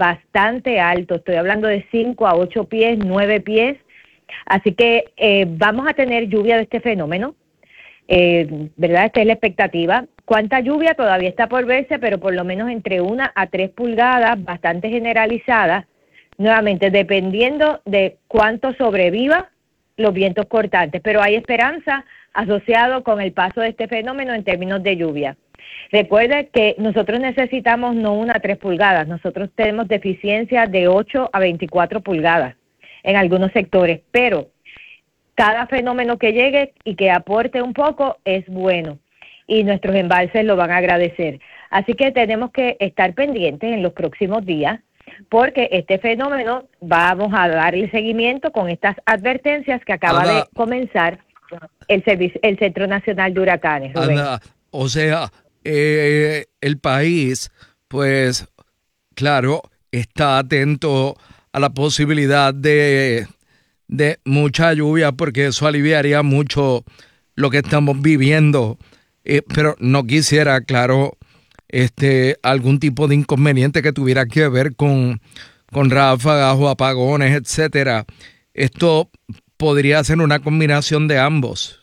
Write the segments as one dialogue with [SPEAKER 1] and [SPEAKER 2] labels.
[SPEAKER 1] bastante alto. Estoy hablando de 5 a 8 pies, 9 pies. Así que vamos a tener lluvia de este fenómeno. ¿Verdad? Esta es la expectativa. ¿Cuánta lluvia? Todavía está por verse, pero por lo menos entre 1 a 3 pulgadas, bastante generalizada. Nuevamente, dependiendo de cuánto sobreviva los vientos cortantes, pero hay esperanza asociado con el paso de este fenómeno en términos de lluvia. Recuerde que nosotros necesitamos no 1 a 3 pulgadas, nosotros tenemos deficiencia de 8 a 24 pulgadas en algunos sectores, pero cada fenómeno que llegue y que aporte un poco es bueno y nuestros embalses lo van a agradecer. Así que tenemos que estar pendientes en los próximos días porque este fenómeno vamos a darle seguimiento con estas advertencias que acaba de comenzar el Centro Nacional de Huracanes, Rubén.
[SPEAKER 2] O sea, el país, pues, claro, está atento a la posibilidad de mucha lluvia porque eso aliviaría mucho lo que estamos viviendo, pero no quisiera, claro, algún tipo de inconveniente que tuviera que ver con ráfagas o apagones, etcétera. Esto podría ser una combinación de ambos.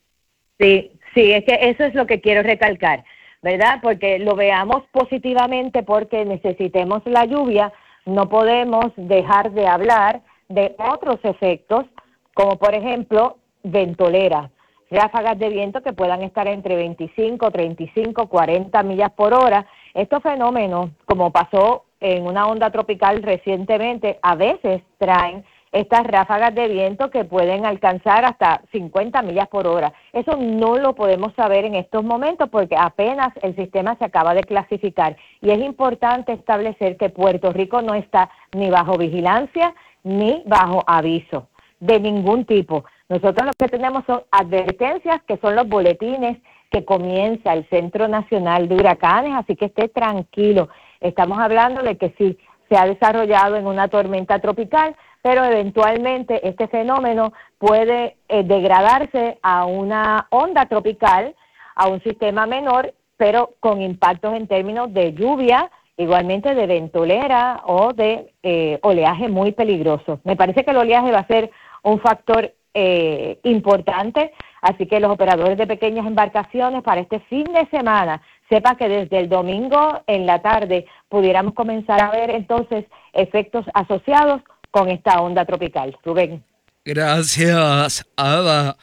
[SPEAKER 1] Sí, es que eso es lo que quiero recalcar, ¿verdad? Porque lo veamos positivamente porque necesitemos la lluvia, no podemos dejar de hablar de otros efectos, como por ejemplo ventolera, ráfagas de viento que puedan estar entre 25, 35, 40 millas por hora. Estos fenómenos, como pasó en una onda tropical recientemente, a veces traen estas ráfagas de viento que pueden alcanzar hasta 50 millas por hora. Eso no lo podemos saber en estos momentos porque apenas el sistema se acaba de clasificar. Y es importante establecer que Puerto Rico no está ni bajo vigilancia ni bajo aviso de ningún tipo. Nosotros lo que tenemos son advertencias, que son los boletines que comienza el Centro Nacional de Huracanes, así que esté tranquilo. Estamos hablando de que sí, se ha desarrollado en una tormenta tropical, pero eventualmente este fenómeno puede degradarse a una onda tropical, a un sistema menor, pero con impactos en términos de lluvia, igualmente de ventolera o de oleaje muy peligroso. Me parece que el oleaje va a ser un factor importante, así que los operadores de pequeñas embarcaciones para este fin de semana, sepa que desde el domingo en la tarde pudiéramos comenzar a ver entonces efectos asociados con esta onda tropical. Rubén.
[SPEAKER 2] Gracias, Ada.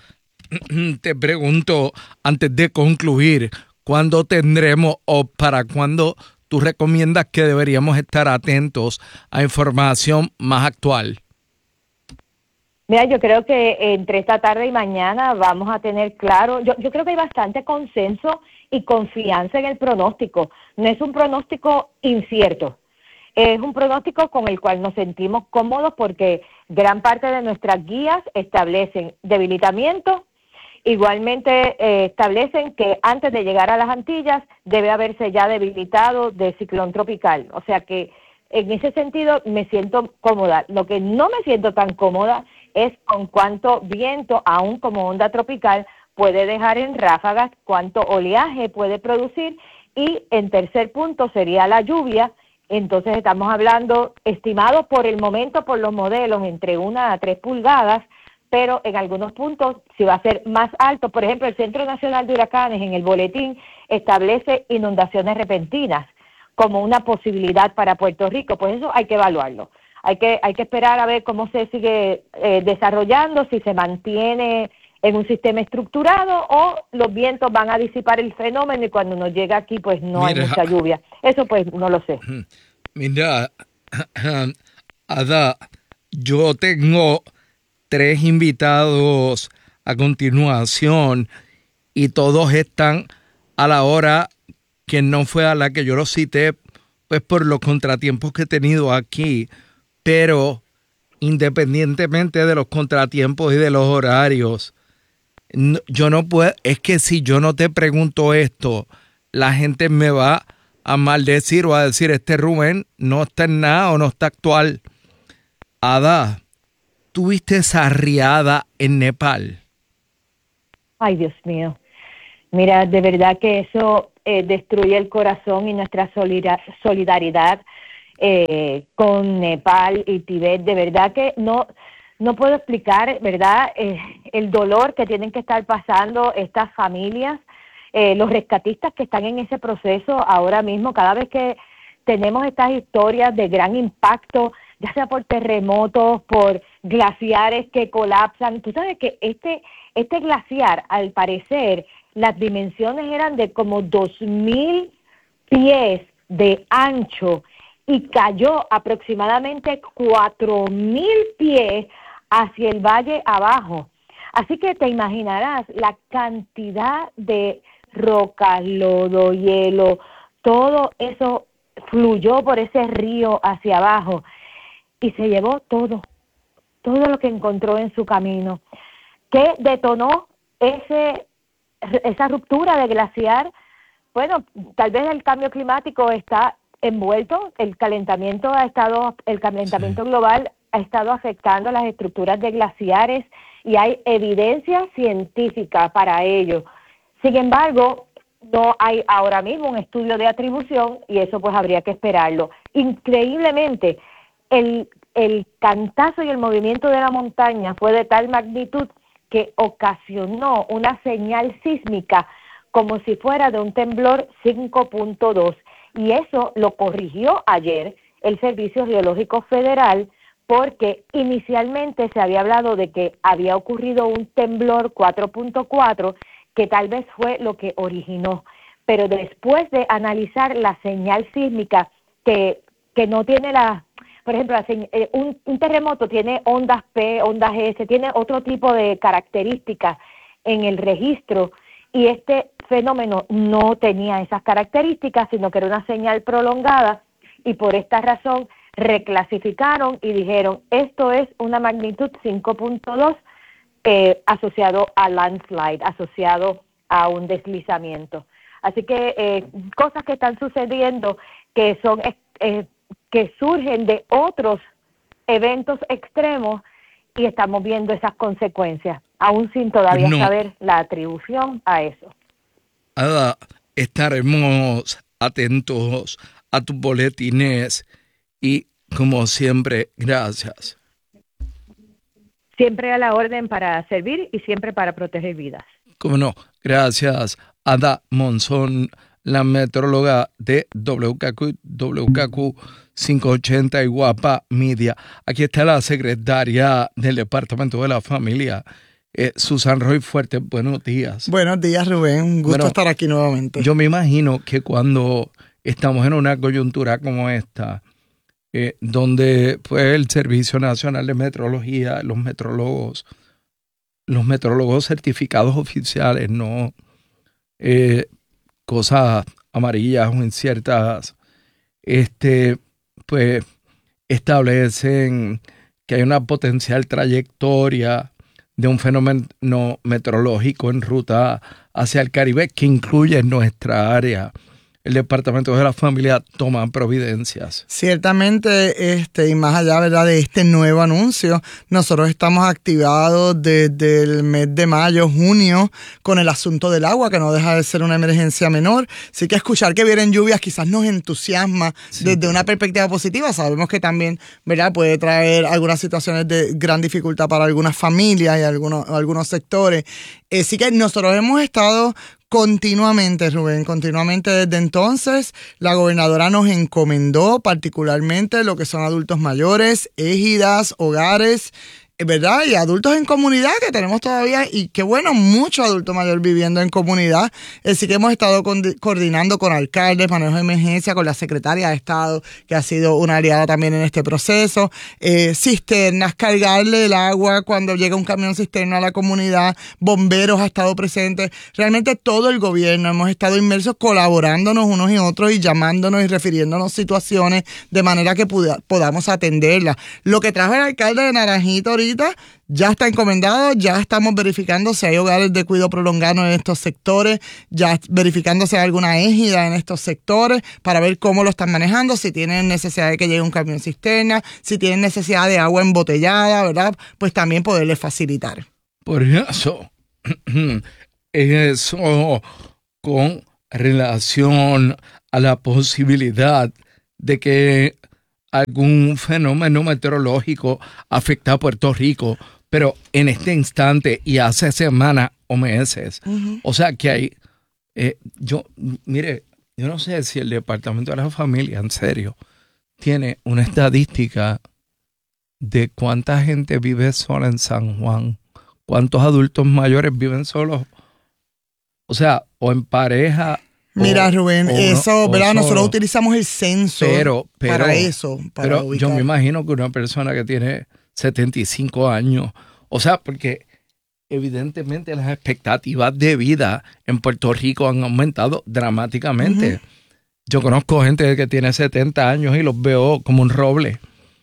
[SPEAKER 2] Te pregunto, antes de concluir, ¿cuándo tendremos o para cuándo tú recomiendas que deberíamos estar atentos a información más actual?
[SPEAKER 1] Mira, yo creo que entre esta tarde y mañana vamos a tener claro, yo creo que hay bastante consenso y confianza en el pronóstico. No es un pronóstico incierto, es un pronóstico con el cual nos sentimos cómodos porque gran parte de nuestras guías establecen debilitamiento, igualmente establecen que antes de llegar a las Antillas debe haberse ya debilitado de ciclón tropical, o sea que en ese sentido me siento cómoda. Lo que no me siento tan cómoda es con cuánto viento, aún como onda tropical, puede dejar en ráfagas, cuánto oleaje puede producir, y en tercer punto sería la lluvia. Entonces estamos hablando, estimado por el momento por los modelos, entre 1 a 3 pulgadas, pero en algunos puntos si va a ser más alto. Por ejemplo, el Centro Nacional de Huracanes en el boletín establece inundaciones repentinas como una posibilidad para Puerto Rico. Pues eso hay que evaluarlo. Hay que esperar a ver cómo se sigue desarrollando, si se mantiene en un sistema estructurado o los vientos van a disipar el fenómeno y cuando nos llega aquí pues no hay mucha lluvia. Eso pues no lo sé.
[SPEAKER 2] Mira, Ada, yo tengo 3 invitados a continuación y todos están a la hora que no fue a la que yo los cité, pues por los contratiempos que he tenido aquí. Pero independientemente de los contratiempos y de los horarios, yo no puedo, es que si yo no te pregunto esto, la gente me va a maldecir o a decir, Rubén no está en nada o no está actual. Ada, ¿tuviste esa riada en Nepal?
[SPEAKER 1] Ay, Dios mío. Mira, de verdad que eso destruye el corazón y nuestra solidaridad con Nepal y Tibet. De verdad que no puedo explicar, ¿verdad?, el dolor que tienen que estar pasando estas familias, los rescatistas que están en ese proceso ahora mismo. Cada vez que tenemos estas historias de gran impacto, ya sea por terremotos, por glaciares que colapsan. Tú sabes que este glaciar, al parecer, las dimensiones eran de como 2,000 pies de ancho y cayó aproximadamente 4,000 pies hacia el valle abajo. Así que te imaginarás la cantidad de rocas, lodo, hielo, todo eso fluyó por ese río hacia abajo y se llevó todo lo que encontró en su camino. ¿Qué detonó esa ruptura de glaciar? Bueno, tal vez el cambio climático está envuelto, el calentamiento global ha estado afectando las estructuras de glaciares y hay evidencia científica para ello. Sin embargo, no hay ahora mismo un estudio de atribución y eso pues habría que esperarlo. Increíblemente, el cantazo y el movimiento de la montaña fue de tal magnitud que ocasionó una señal sísmica como si fuera de un temblor 5.2 y eso lo corrigió ayer el Servicio Geológico Federal porque inicialmente se había hablado de que había ocurrido un temblor 4.4 que tal vez fue lo que originó, pero después de analizar la señal sísmica que no tiene por ejemplo, un terremoto tiene ondas P, ondas S, tiene otro tipo de características en el registro y este fenómeno no tenía esas características, sino que era una señal prolongada y por esta razón reclasificaron y dijeron esto es una magnitud 5.2 asociado a landslide, asociado a un deslizamiento. Así que cosas que están sucediendo que son que surgen de otros eventos extremos y estamos viendo esas consecuencias, aún sin todavía saber la atribución a eso.
[SPEAKER 2] Ada, estaremos atentos a tus boletines y, como siempre, gracias.
[SPEAKER 1] Siempre a la orden para servir y siempre para proteger vidas.
[SPEAKER 2] Cómo no, gracias. Ada Monzón, la metróloga de WKQ 580 y Guapa Media. Aquí está la secretaria del Departamento de la Familia, Susan Roy Fuerte. Buenos días.
[SPEAKER 3] Buenos días, Rubén. Un gusto estar aquí nuevamente.
[SPEAKER 2] Yo me imagino que cuando estamos en una coyuntura como esta, donde pues, el Servicio Nacional de Metrología, los metrólogos certificados oficiales, no cosas amarillas o inciertas, pues establecen que hay una potencial trayectoria de un fenómeno meteorológico en ruta hacia el Caribe que incluye nuestra área. El Departamento de la Familia toma providencias.
[SPEAKER 3] Ciertamente, y más allá, ¿verdad?, de este nuevo anuncio, nosotros estamos activados desde el mes de mayo, junio, con el asunto del agua, que no deja de ser una emergencia menor. Así que escuchar que vienen lluvias quizás nos entusiasma desde una perspectiva positiva. Sabemos que también, ¿verdad?, puede traer algunas situaciones de gran dificultad para algunas familias y algunos sectores. Así que nosotros hemos estado continuamente, Rubén, desde entonces, la gobernadora nos encomendó particularmente lo que son adultos mayores, égidas, hogares, ¿verdad? Y adultos en comunidad que tenemos todavía, y qué bueno, mucho adulto mayor viviendo en comunidad. Así que hemos estado coordinando con alcaldes, manejo de emergencia, con la secretaria de Estado, que ha sido una aliada también en este proceso. Cisternas, cargarle el agua cuando llega un camión cisterna a la comunidad, bomberos ha estado presente. Realmente todo el gobierno hemos estado inmersos colaborándonos unos y otros y llamándonos y refiriéndonos situaciones de manera que podamos atenderlas. Lo que trajo el alcalde de Naranjito ahorita ya está encomendado, ya estamos verificando si hay hogares de cuidado prolongado en estos sectores, ya verificando si hay alguna égida en estos sectores para ver cómo lo están manejando, si tienen necesidad de que llegue un camión cisterna, si tienen necesidad de agua embotellada, ¿verdad? Pues también poderles facilitar.
[SPEAKER 2] Por eso con relación a la posibilidad de que algún fenómeno meteorológico afecta a Puerto Rico, pero en este instante y hace semanas o meses. O sea que hay, mire, yo no sé si el Departamento de la Familia, en serio, tiene una estadística de cuánta gente vive sola en San Juan, cuántos adultos mayores viven solos, o sea, o en pareja.
[SPEAKER 3] Mira, Rubén, eso, ¿verdad?
[SPEAKER 2] Solo.
[SPEAKER 3] Nosotros utilizamos el censo para eso.
[SPEAKER 2] Pero yo me imagino que una persona que tiene 75 años, o sea, porque evidentemente las expectativas de vida en Puerto Rico han aumentado dramáticamente. Yo conozco gente que tiene 70 años y los veo como un roble.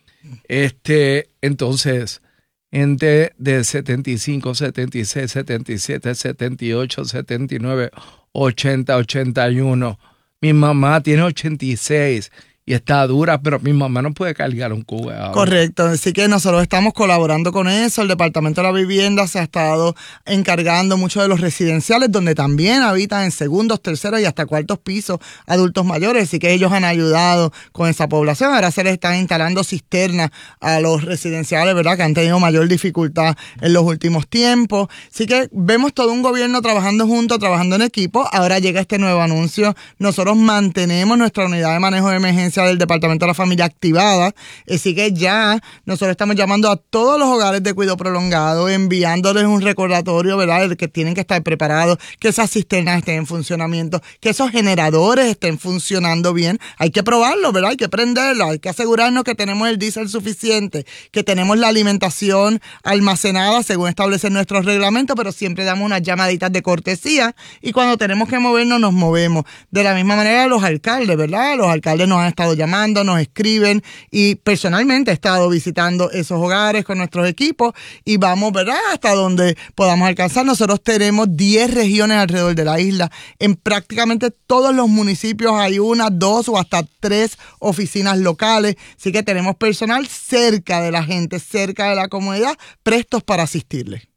[SPEAKER 2] Entonces, gente de 75, 76, 77, 78, 79, 80, 81. Mi mamá tiene 86 y está dura, pero mi mamá no puede cargar un cubo ahora.
[SPEAKER 3] Correcto, así que nosotros estamos colaborando con eso. El Departamento de la Vivienda se ha estado encargando mucho de los residenciales, donde también habitan en segundos, terceros y hasta cuartos pisos adultos mayores, así que ellos han ayudado con esa población. Ahora se les están instalando cisternas a los residenciales, ¿verdad?, que han tenido mayor dificultad en los últimos tiempos. Así que vemos todo un gobierno trabajando juntos, trabajando en equipo. Ahora llega este nuevo anuncio. Nosotros mantenemos nuestra unidad de manejo de emergencia del Departamento de la Familia activada, así que ya nosotros estamos llamando a todos los hogares de cuidado prolongado, enviándoles un recordatorio, ¿verdad?, de que tienen que estar preparados, que esas cisternas estén en funcionamiento, que esos generadores estén funcionando bien. Hay que probarlo, ¿verdad? Hay que prenderlo, hay que asegurarnos que tenemos el diésel suficiente, que tenemos la alimentación almacenada según establecen nuestros reglamentos, pero siempre damos unas llamaditas de cortesía y cuando tenemos que movernos, nos movemos. De la misma manera los alcaldes, ¿verdad? Los alcaldes nos han estado llamando, nos escriben y personalmente he estado visitando esos hogares con nuestros equipos y vamos, ¿verdad?, hasta donde podamos alcanzar. Nosotros tenemos 10 regiones alrededor de la isla. En prácticamente todos los municipios hay 1, 2 o hasta 3 oficinas locales, así que tenemos personal cerca de la gente, cerca de la comunidad, prestos para asistirles.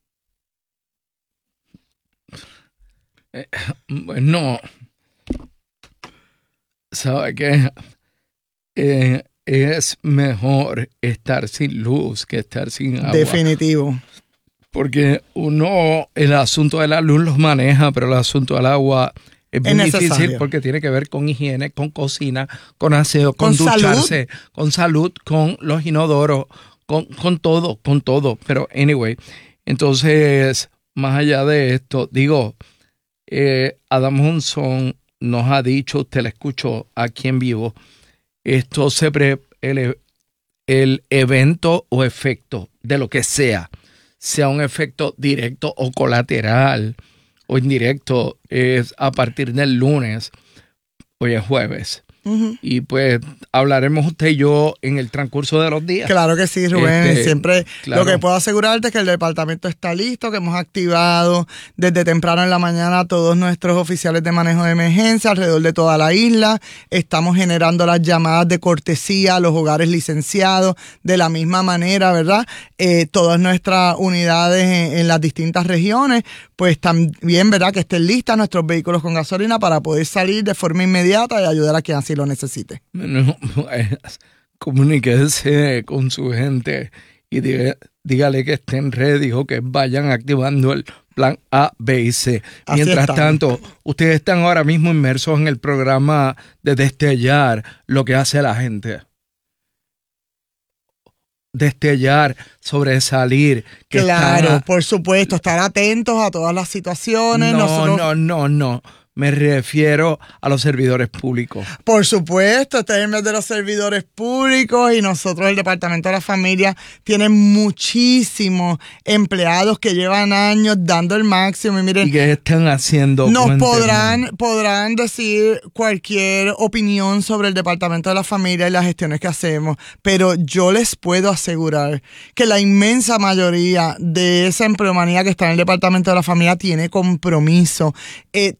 [SPEAKER 2] Bueno, ¿sabe qué? Es mejor estar sin luz que estar sin agua.
[SPEAKER 3] Definitivo.
[SPEAKER 2] Porque el asunto de la luz los maneja, pero el asunto del agua es bien difícil porque tiene que ver con higiene, con cocina, con aseo, con ducharse, con salud, con los inodoros, con todo. Pero anyway, entonces, más allá de esto, digo, Adam Monson nos ha dicho, usted le escuchó aquí en vivo, esto el evento o efecto de lo que sea un efecto directo o colateral o indirecto, es a partir del lunes, hoy es jueves. Y pues hablaremos usted y yo en el transcurso de los días.
[SPEAKER 3] Claro que sí, Rubén. Siempre
[SPEAKER 2] claro.
[SPEAKER 3] Lo que puedo asegurarte es que el departamento está listo, que hemos activado desde temprano en la mañana a todos nuestros oficiales de manejo de emergencia alrededor de toda la isla. Estamos generando las llamadas de cortesía a los hogares licenciados de la misma manera, ¿verdad? Todas nuestras unidades en las distintas regiones, pues también, ¿verdad?, que estén listas nuestros vehículos con gasolina para poder salir de forma inmediata y ayudar a quien así lo necesite.
[SPEAKER 2] No, comuníquese con su gente y dígale que estén ready o que vayan activando el plan A, B y C. Mientras tanto, ustedes están ahora mismo inmersos en el programa de Destellar, lo que hace la gente. Destellar, sobresalir.
[SPEAKER 3] Claro, por supuesto, estar atentos a todas las situaciones.
[SPEAKER 2] No. Me refiero a los servidores públicos.
[SPEAKER 3] Por supuesto, este es el mes de los servidores públicos y nosotros, el Departamento de la Familia, tiene muchísimos empleados que llevan años dando el máximo. Y miren,
[SPEAKER 2] ¿y qué están haciendo?
[SPEAKER 3] Nos podrán decir cualquier opinión sobre el Departamento de la Familia y las gestiones que hacemos, pero yo les puedo asegurar que la inmensa mayoría de esa empleomanía que está en el Departamento de la Familia tiene compromiso, tiene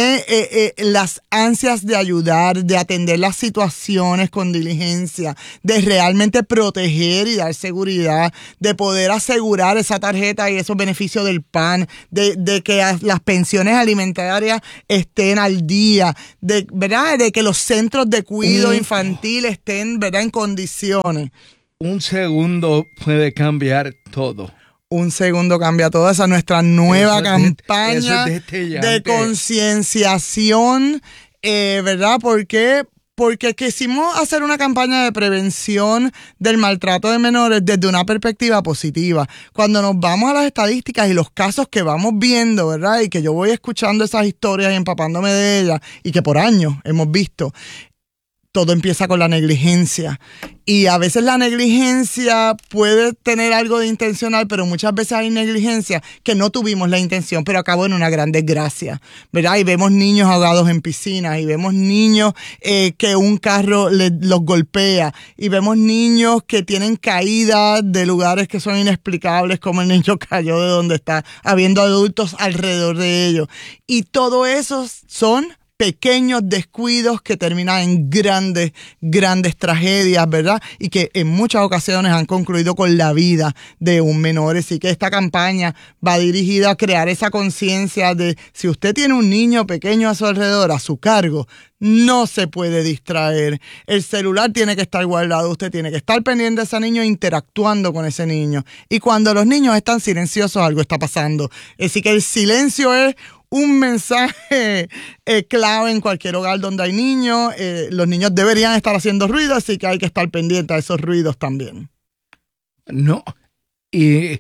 [SPEAKER 3] tiene las ansias de ayudar, de atender las situaciones con diligencia, de realmente proteger y dar seguridad, de poder asegurar esa tarjeta y esos beneficios del PAN, de que las pensiones alimentarias estén al día, ¿verdad? De que los centros de cuidado infantil estén, ¿verdad?, en condiciones.
[SPEAKER 2] Un segundo puede cambiar todo.
[SPEAKER 3] Un segundo cambia todo. Esa es nuestra nueva campaña de concienciación, ¿verdad? Porque quisimos hacer una campaña de prevención del maltrato de menores desde una perspectiva positiva. Cuando nos vamos a las estadísticas y los casos que vamos viendo, ¿verdad? Y que yo voy escuchando esas historias y empapándome de ellas, y que por años hemos visto, todo empieza con la negligencia. Y a veces la negligencia puede tener algo de intencional, pero muchas veces hay negligencia que no tuvimos la intención, pero acabó en una gran desgracia, ¿verdad? Y vemos niños ahogados en piscinas, y vemos niños que un carro los golpea, y vemos niños que tienen caídas de lugares que son inexplicables, como el niño cayó de donde está, habiendo adultos alrededor de ellos. Y todo eso son pequeños descuidos que terminan en grandes tragedias, ¿verdad? Y que en muchas ocasiones han concluido con la vida de un menor. Así que esta campaña va dirigida a crear esa conciencia de, si usted tiene un niño pequeño a su alrededor, a su cargo, no se puede distraer. El celular tiene que estar guardado. Usted tiene que estar pendiente de ese niño, interactuando con ese niño. Y cuando los niños están silenciosos, algo está pasando. Así que el silencio es un mensaje clave en cualquier hogar donde hay niños. Los niños deberían estar haciendo ruido, así que hay que estar pendiente a esos ruidos también.
[SPEAKER 2] No, y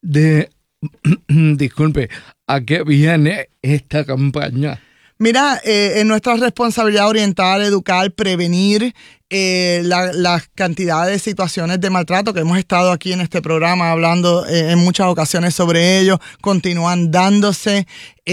[SPEAKER 2] disculpe, ¿a qué viene esta campaña?
[SPEAKER 3] Mira, es nuestra responsabilidad orientar, educar, prevenir la cantidad de situaciones de maltrato que hemos estado aquí en este programa hablando en muchas ocasiones sobre ello, continúan dándose,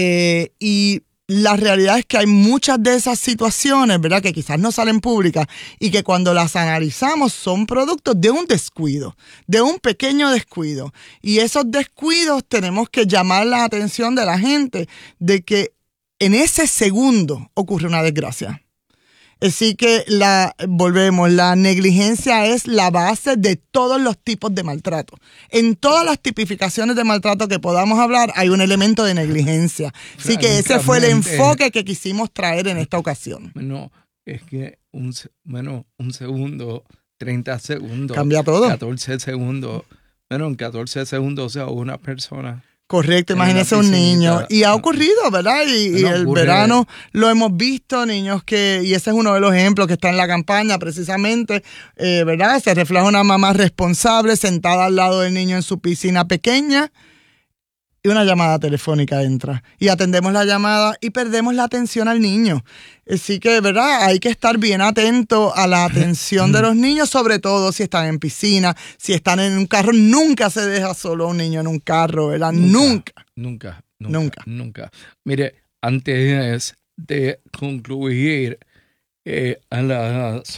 [SPEAKER 3] y la realidad es que hay muchas de esas situaciones, ¿verdad?, que quizás no salen públicas y que cuando las analizamos son productos de un descuido, de un pequeño descuido. Y esos descuidos tenemos que llamar la atención de la gente de que en ese segundo ocurre una desgracia. Así que la negligencia es la base de todos los tipos de maltrato. En todas las tipificaciones de maltrato que podamos hablar hay un elemento de negligencia. Así que ese fue el enfoque que quisimos traer en esta ocasión.
[SPEAKER 2] Bueno, es que un segundo, 30 segundos.
[SPEAKER 3] Cambia todo.
[SPEAKER 2] 14 segundos. Bueno, en 14 segundos, o sea, una persona.
[SPEAKER 3] Correcto, imagínese un niño. Y ha ocurrido, ¿verdad? Y el verano lo hemos visto, niños y ese es uno de los ejemplos que está en la campaña precisamente, ¿verdad? Se refleja una mamá responsable sentada al lado del niño en su piscina pequeña y una llamada telefónica entra. Y atendemos la llamada y perdemos la atención al niño. Así que, ¿verdad? Hay que estar bien atento a la atención de los niños, sobre todo si están en piscina, si están en un carro. Nunca se deja solo a un niño en un carro, ¿verdad? Nunca.
[SPEAKER 2] Mire, antes de concluir a las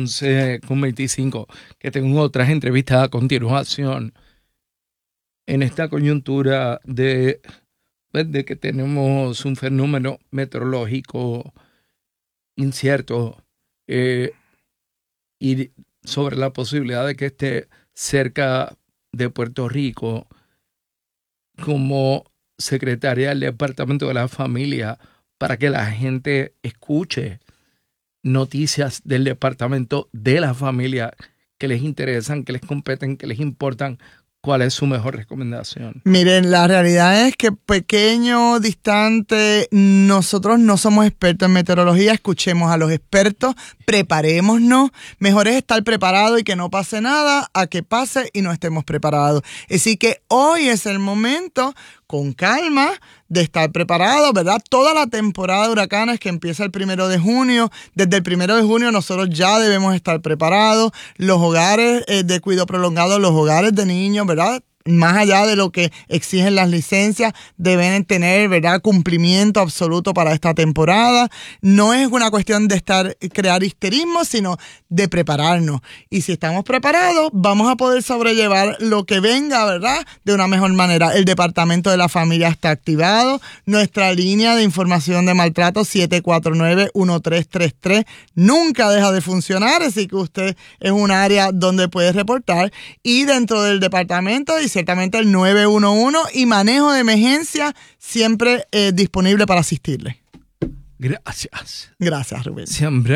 [SPEAKER 2] 11:25, que tengo otras entrevistas a continuación, en esta coyuntura de que tenemos un fenómeno meteorológico incierto y sobre la posibilidad de que esté cerca de Puerto Rico, como secretaria del Departamento de la Familia, para que la gente escuche noticias del Departamento de la Familia que les interesan, que les competen, que les importan, ¿cuál es su mejor recomendación? Miren,
[SPEAKER 3] la realidad es que pequeño, distante, nosotros no somos expertos en meteorología. Escuchemos a los expertos, preparémonos. Mejor es estar preparado y que no pase nada a que pase y no estemos preparados. Así que hoy es el momento, con calma, de estar preparados, ¿verdad? Toda la temporada de huracanes que empieza el 1 de junio, desde el 1 de junio nosotros ya debemos estar preparados. Los hogares de cuidado prolongado, los hogares de niños, ¿verdad? más allá de lo que exigen las licencias, deben tener, ¿verdad?, cumplimiento absoluto para esta temporada. No es una cuestión de crear histerismo, sino de prepararnos. Y si estamos preparados, vamos a poder sobrellevar lo que venga, ¿verdad?, de una mejor manera. El Departamento de la Familia está activado. Nuestra línea de información de maltrato 749-1333 nunca deja de funcionar, así que usted es un área donde puede reportar. Y dentro del departamento, y ciertamente el 911 y manejo de emergencia siempre disponible para asistirle.
[SPEAKER 2] Gracias.
[SPEAKER 3] Gracias, Rubén.
[SPEAKER 2] Siempre.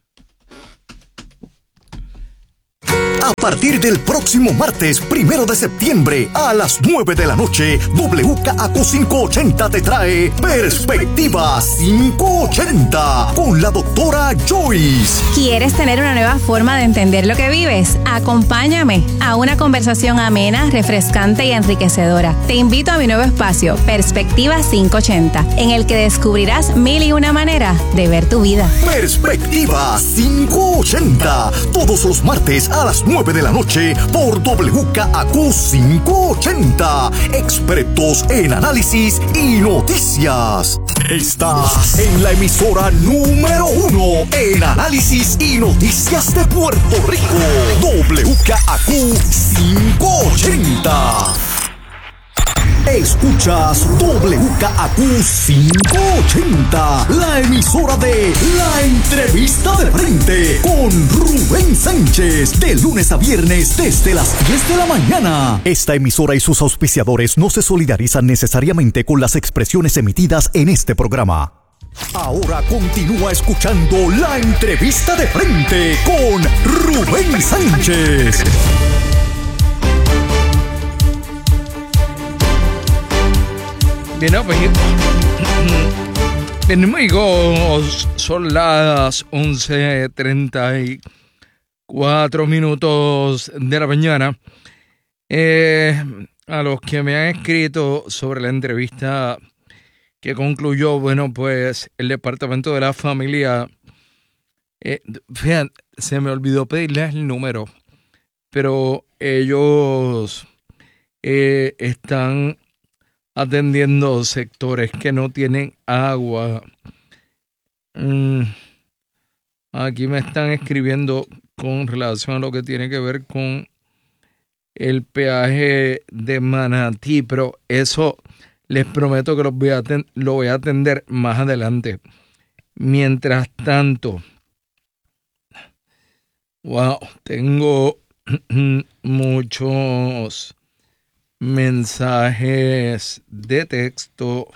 [SPEAKER 4] A partir del próximo martes 1 de septiembre a las 9 de la noche, WKAQ 580 te trae Perspectiva 580 con la doctora Joyce.
[SPEAKER 5] ¿Quieres tener una nueva forma de entender lo que vives? Acompáñame a una conversación amena, refrescante y enriquecedora. Te invito a mi nuevo espacio, Perspectiva 580, en el que descubrirás 1001 maneras de ver tu vida.
[SPEAKER 4] Perspectiva 580, todos los martes a las 9 de la noche por WKAQ 580. Expertos en análisis y noticias. Estás en la emisora número 1 en análisis y noticias de Puerto Rico. WKAQ 580. Escuchas WKAQ 580, la emisora de La Entrevista de Frente con Rubén Sánchez, de lunes a viernes desde las 10 de la mañana. Esta emisora y sus auspiciadores no se solidarizan necesariamente con las expresiones emitidas en este programa. Ahora continúa escuchando La Entrevista de Frente con Rubén Sánchez.
[SPEAKER 2] Bien, amigos, son las 11:34 minutos de la mañana. A los que me han escrito sobre la entrevista que concluyó, bueno, pues el Departamento de la Familia, fíjate, se me olvidó pedirles el número, pero ellos están atendiendo sectores que no tienen agua. Aquí me están escribiendo con relación a lo que tiene que ver con el peaje de Manatí, pero eso les prometo que lo voy a atender más adelante. Mientras tanto, wow, tengo muchos mensajes de texto.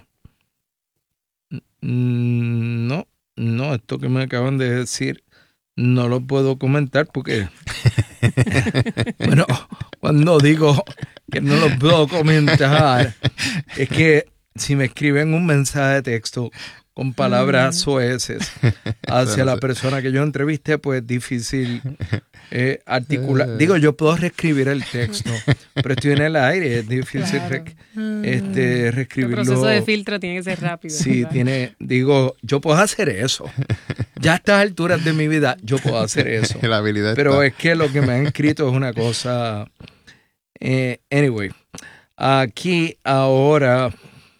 [SPEAKER 2] No, esto que me acaban de decir no lo puedo comentar porque bueno, cuando digo que no lo puedo comentar es que si me escriben un mensaje de texto con palabras soeces hacia la persona que yo entrevisté, pues es difícil articular. Digo, yo puedo reescribir el texto, pero estoy en el aire, es difícil reescribirlo.
[SPEAKER 6] El proceso de filtro tiene que ser rápido.
[SPEAKER 2] Sí, yo puedo hacer eso. Ya a estas alturas de mi vida, yo puedo hacer eso.
[SPEAKER 7] La habilidad
[SPEAKER 2] pero
[SPEAKER 7] está.
[SPEAKER 2] es que lo que me han escrito es una cosa. Anyway, aquí ahora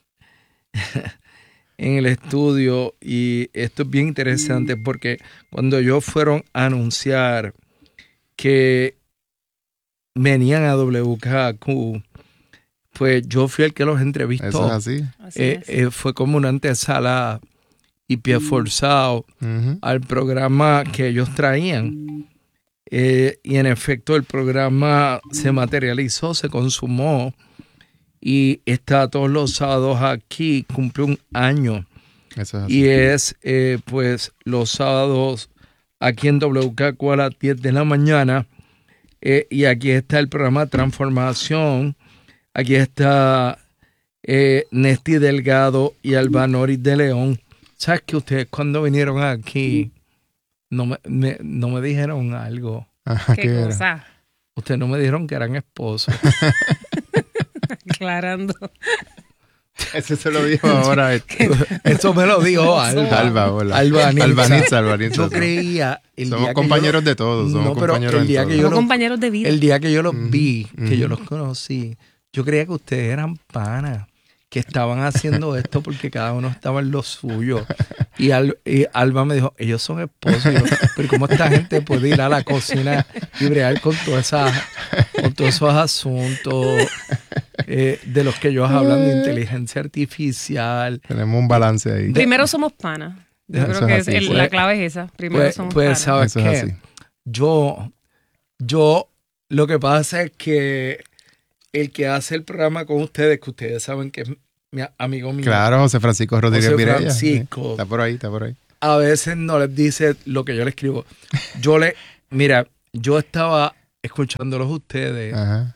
[SPEAKER 2] en el estudio, y esto es bien interesante porque cuando ellos fueron a anunciar que venían a WKAQ, pues yo fui el que los entrevistó.
[SPEAKER 7] Eso es así.
[SPEAKER 2] Fue como una antesala y pie forzado al programa que ellos traían. Y en efecto el programa se materializó, se consumó y está todos los sábados aquí, cumple un año.
[SPEAKER 7] Eso es así.
[SPEAKER 2] Y es pues los sábados aquí en WKAQ a las 10 de la mañana. Y aquí está el programa Transformación. Aquí está Nesti Delgado y Alba Noris de León. ¿Sabes que ustedes cuando vinieron aquí no me dijeron algo?
[SPEAKER 6] ¿Qué cosa?
[SPEAKER 2] Ustedes no me dijeron que eran esposos.
[SPEAKER 6] Aclarando.
[SPEAKER 7] Ese se lo dijo ahora.
[SPEAKER 2] Eso me lo dijo Alba.
[SPEAKER 7] Hola.
[SPEAKER 2] Albanitza.
[SPEAKER 7] Yo
[SPEAKER 2] creía.
[SPEAKER 7] Somos compañeros de todos. Somos compañeros
[SPEAKER 2] el día
[SPEAKER 7] de
[SPEAKER 2] que
[SPEAKER 7] todos.
[SPEAKER 6] Compañeros de vida.
[SPEAKER 2] El día que yo los vi, que yo los conocí, yo creía que ustedes eran panas, que estaban haciendo esto porque cada uno estaba en lo suyo. Y Alba me dijo, ellos son esposos. Y yo, pero ¿cómo esta gente puede ir a la cocina y bregar con todos esos asuntos de los que ellos hablan de inteligencia artificial?
[SPEAKER 7] Tenemos un balance ahí.
[SPEAKER 6] Primero somos panas. Yo creo que la clave es esa. Primero somos panas.
[SPEAKER 2] ¿Sabes qué? Yo, lo que pasa es que el que hace el programa con ustedes, que ustedes saben que es mi amigo mío.
[SPEAKER 7] Claro, José Francisco Rodríguez Virella.
[SPEAKER 2] Francisco.
[SPEAKER 7] Está por ahí.
[SPEAKER 2] A veces no les dice lo que yo le escribo. Mira, yo estaba escuchándolos ustedes.
[SPEAKER 7] Ajá.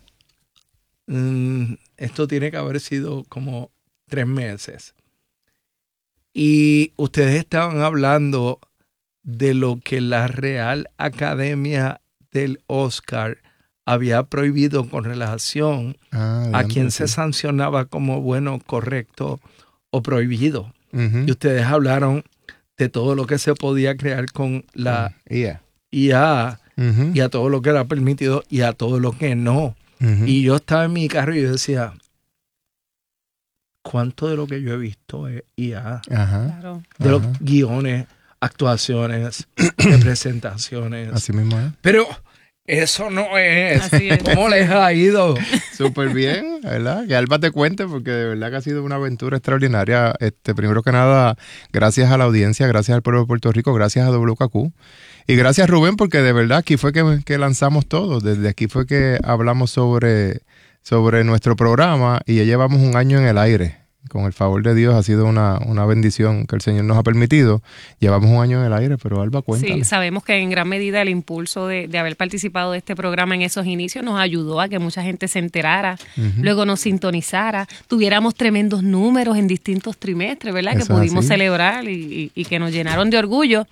[SPEAKER 2] Esto tiene que haber sido como 3 meses. Y ustedes estaban hablando de lo que la Real Academia del Oscar había prohibido con relación a quien se sancionaba como bueno, correcto o prohibido.
[SPEAKER 7] Uh-huh.
[SPEAKER 2] Y ustedes hablaron de todo lo que se podía crear con la IA
[SPEAKER 7] uh-huh.
[SPEAKER 2] y a todo lo que era permitido y a todo lo que no.
[SPEAKER 7] Uh-huh.
[SPEAKER 2] Y yo estaba en mi carro y yo decía, ¿cuánto de lo que yo he visto es IA?
[SPEAKER 7] Ajá.
[SPEAKER 6] Claro.
[SPEAKER 2] De los guiones, actuaciones, representaciones.
[SPEAKER 7] Así mismo es.
[SPEAKER 2] Pero eso no es.
[SPEAKER 6] Así es.
[SPEAKER 2] ¿Cómo les ha ido?
[SPEAKER 7] Súper bien, ¿verdad? Que Alba te cuente, porque de verdad que ha sido una aventura extraordinaria. Primero que nada, gracias a la audiencia, gracias al pueblo de Puerto Rico, gracias a WKQ. Y gracias, Rubén, porque de verdad aquí fue que lanzamos todo. Desde aquí fue que hablamos sobre nuestro programa y ya llevamos 1 año en el aire. Con el favor de Dios ha sido una bendición que el Señor nos ha permitido. Llevamos 1 año en el aire, pero Alba, cuéntale.
[SPEAKER 6] Sí, sabemos que en gran medida el impulso de haber participado de este programa en esos inicios nos ayudó a que mucha gente se enterara, luego nos sintonizara, tuviéramos tremendos números en distintos trimestres, ¿verdad?
[SPEAKER 7] Eso
[SPEAKER 6] que pudimos
[SPEAKER 7] así.
[SPEAKER 6] celebrar y que nos llenaron de orgullo.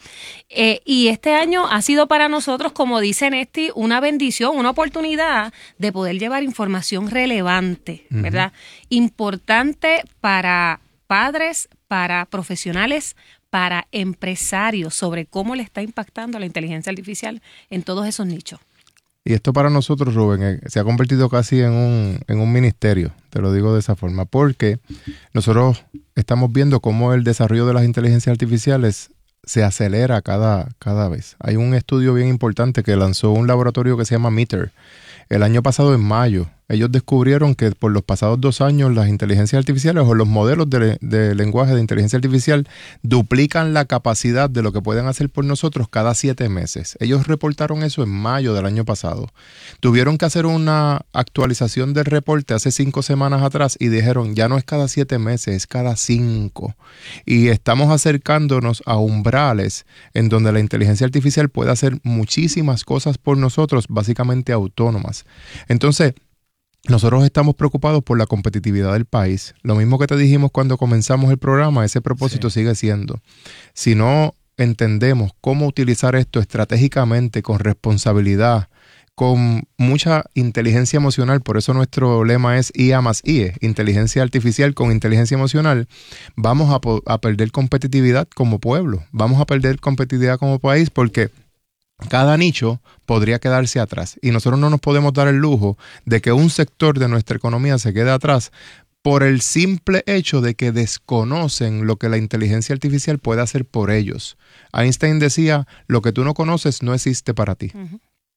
[SPEAKER 6] Y este año ha sido para nosotros, como dice Nesti, una bendición, una oportunidad de poder llevar información relevante, ¿verdad? Importante para padres, para profesionales, para empresarios, sobre cómo le está impactando la inteligencia artificial en todos esos nichos.
[SPEAKER 7] Y esto para nosotros, Rubén, se ha convertido casi en un ministerio, te lo digo de esa forma, porque nosotros estamos viendo cómo el desarrollo de las inteligencias artificiales se acelera cada vez. Hay un estudio bien importante que lanzó un laboratorio que se llama Meter el año pasado en mayo. Ellos descubrieron que por los pasados 2 años las inteligencias artificiales o los modelos de lenguaje de inteligencia artificial duplican la capacidad de lo que pueden hacer por nosotros cada 7 meses. Ellos reportaron eso en mayo del año pasado. Tuvieron que hacer una actualización del reporte hace 5 semanas atrás y dijeron, ya no es cada 7 meses, es cada 5. Y estamos acercándonos a umbrales en donde la inteligencia artificial puede hacer muchísimas cosas por nosotros, básicamente autónomas. Entonces, nosotros estamos preocupados por la competitividad del país. Lo mismo que te dijimos cuando comenzamos el programa, ese propósito sigue siendo. Si no entendemos cómo utilizar esto estratégicamente, con responsabilidad, con mucha inteligencia emocional, por eso nuestro lema es IA más IE, inteligencia artificial con inteligencia emocional, vamos a perder competitividad como pueblo, vamos a perder competitividad como país porque cada nicho podría quedarse atrás y nosotros no nos podemos dar el lujo de que un sector de nuestra economía se quede atrás por el simple hecho de que desconocen lo que la inteligencia artificial puede hacer por ellos. Einstein decía, lo que tú no conoces no existe para ti. Uh-huh.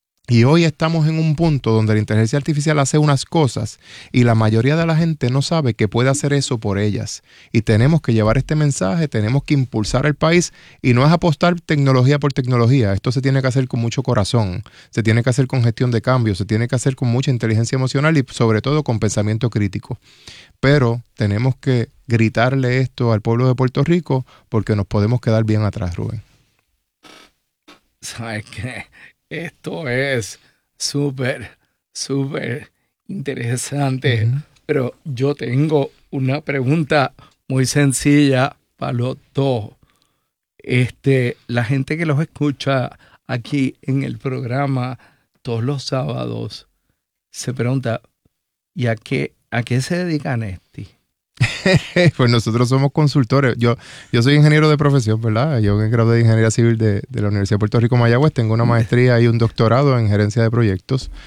[SPEAKER 7] Y hoy estamos en un punto donde la inteligencia artificial hace unas cosas y la mayoría de la gente no sabe que puede hacer eso por ellas. Y tenemos que llevar este mensaje, tenemos que impulsar el país y no es apostar tecnología por tecnología. Esto se tiene que hacer con mucho corazón, se tiene que hacer con gestión de cambio, se tiene que hacer con mucha inteligencia emocional y sobre todo con pensamiento crítico. Pero tenemos que gritarle esto al pueblo de Puerto Rico porque nos podemos quedar bien atrás, Rubén.
[SPEAKER 2] ¿Sabes qué? Esto es súper interesante, pero yo tengo una pregunta muy sencilla para los dos. La gente que los escucha aquí en el programa todos los sábados se pregunta, ¿y a qué se dedica Nesti?
[SPEAKER 7] Pues nosotros somos consultores. Yo soy ingeniero de profesión, ¿verdad? Yo me gradué de Ingeniería Civil de la Universidad de Puerto Rico Mayagüez. Tengo una maestría y un doctorado en gerencia de proyectos.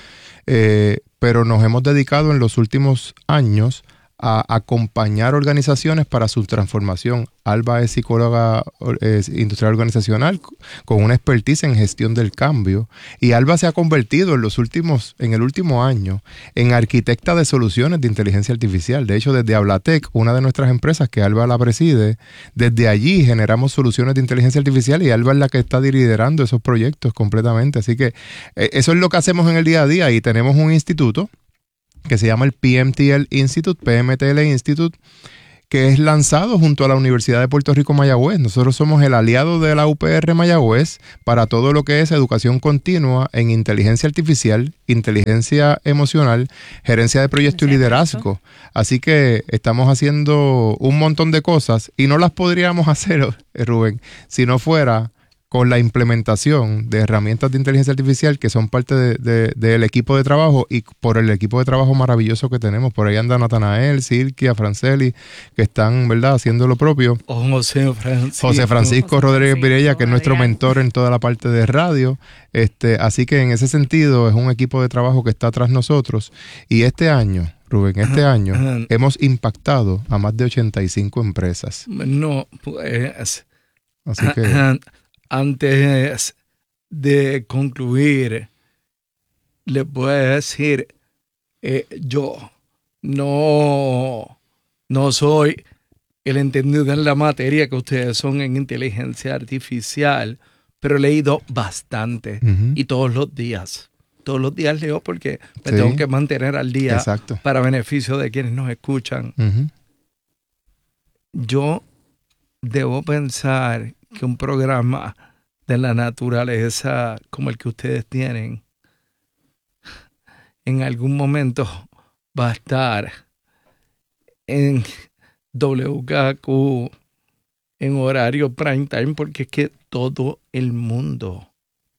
[SPEAKER 7] pero nos hemos dedicado en los últimos años a acompañar organizaciones para su transformación. Alba es psicóloga industrial organizacional con una expertise en gestión del cambio, y Alba se ha convertido en el último año en arquitecta de soluciones de inteligencia artificial. De hecho, desde Hablatec, una de nuestras empresas que Alba la preside, desde allí generamos soluciones de inteligencia artificial, y Alba es la que está liderando esos proyectos completamente. Así que eso es lo que hacemos en el día a día, y tenemos un instituto que se llama el PMTL Institute, que es lanzado junto a la Universidad de Puerto Rico Mayagüez. Nosotros somos el aliado de la UPR Mayagüez para todo lo que es educación continua en inteligencia artificial, inteligencia emocional, gerencia de proyecto y liderazgo. Así que estamos haciendo un montón de cosas, y no las podríamos hacer, Rubén, si no fuera con la implementación de herramientas de inteligencia artificial que son parte del equipo de trabajo, y por el equipo de trabajo maravilloso que tenemos. Por ahí anda Natanael, Silkia, Franceli, que están, ¿verdad?, haciendo lo propio.
[SPEAKER 2] José
[SPEAKER 7] Francisco Rodríguez Virella, que es nuestro mentor en toda la parte de radio. Así que en ese sentido es un equipo de trabajo que está tras nosotros. Y este año, Rubén, hemos impactado a más de 85 empresas.
[SPEAKER 2] No, pues...
[SPEAKER 7] Así que...
[SPEAKER 2] Antes de concluir, les voy a decir, yo no soy el entendido en la materia que ustedes son en inteligencia artificial, pero he leído bastante y todos los días leo porque me tengo que mantener al día.
[SPEAKER 7] Exacto.
[SPEAKER 2] Para beneficio de quienes nos escuchan. Yo debo pensar que un programa de la naturaleza como el que ustedes tienen en algún momento va a estar en WKQ en horario prime time, porque es que todo el mundo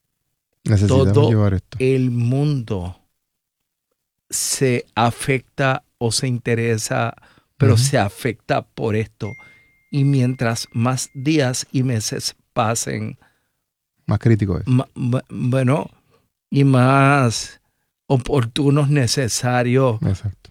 [SPEAKER 2] se afecta o se interesa, pero se afecta por esto. Y mientras más días y meses pasen,
[SPEAKER 7] más crítico es.
[SPEAKER 2] Bueno, y más oportunos, necesarios,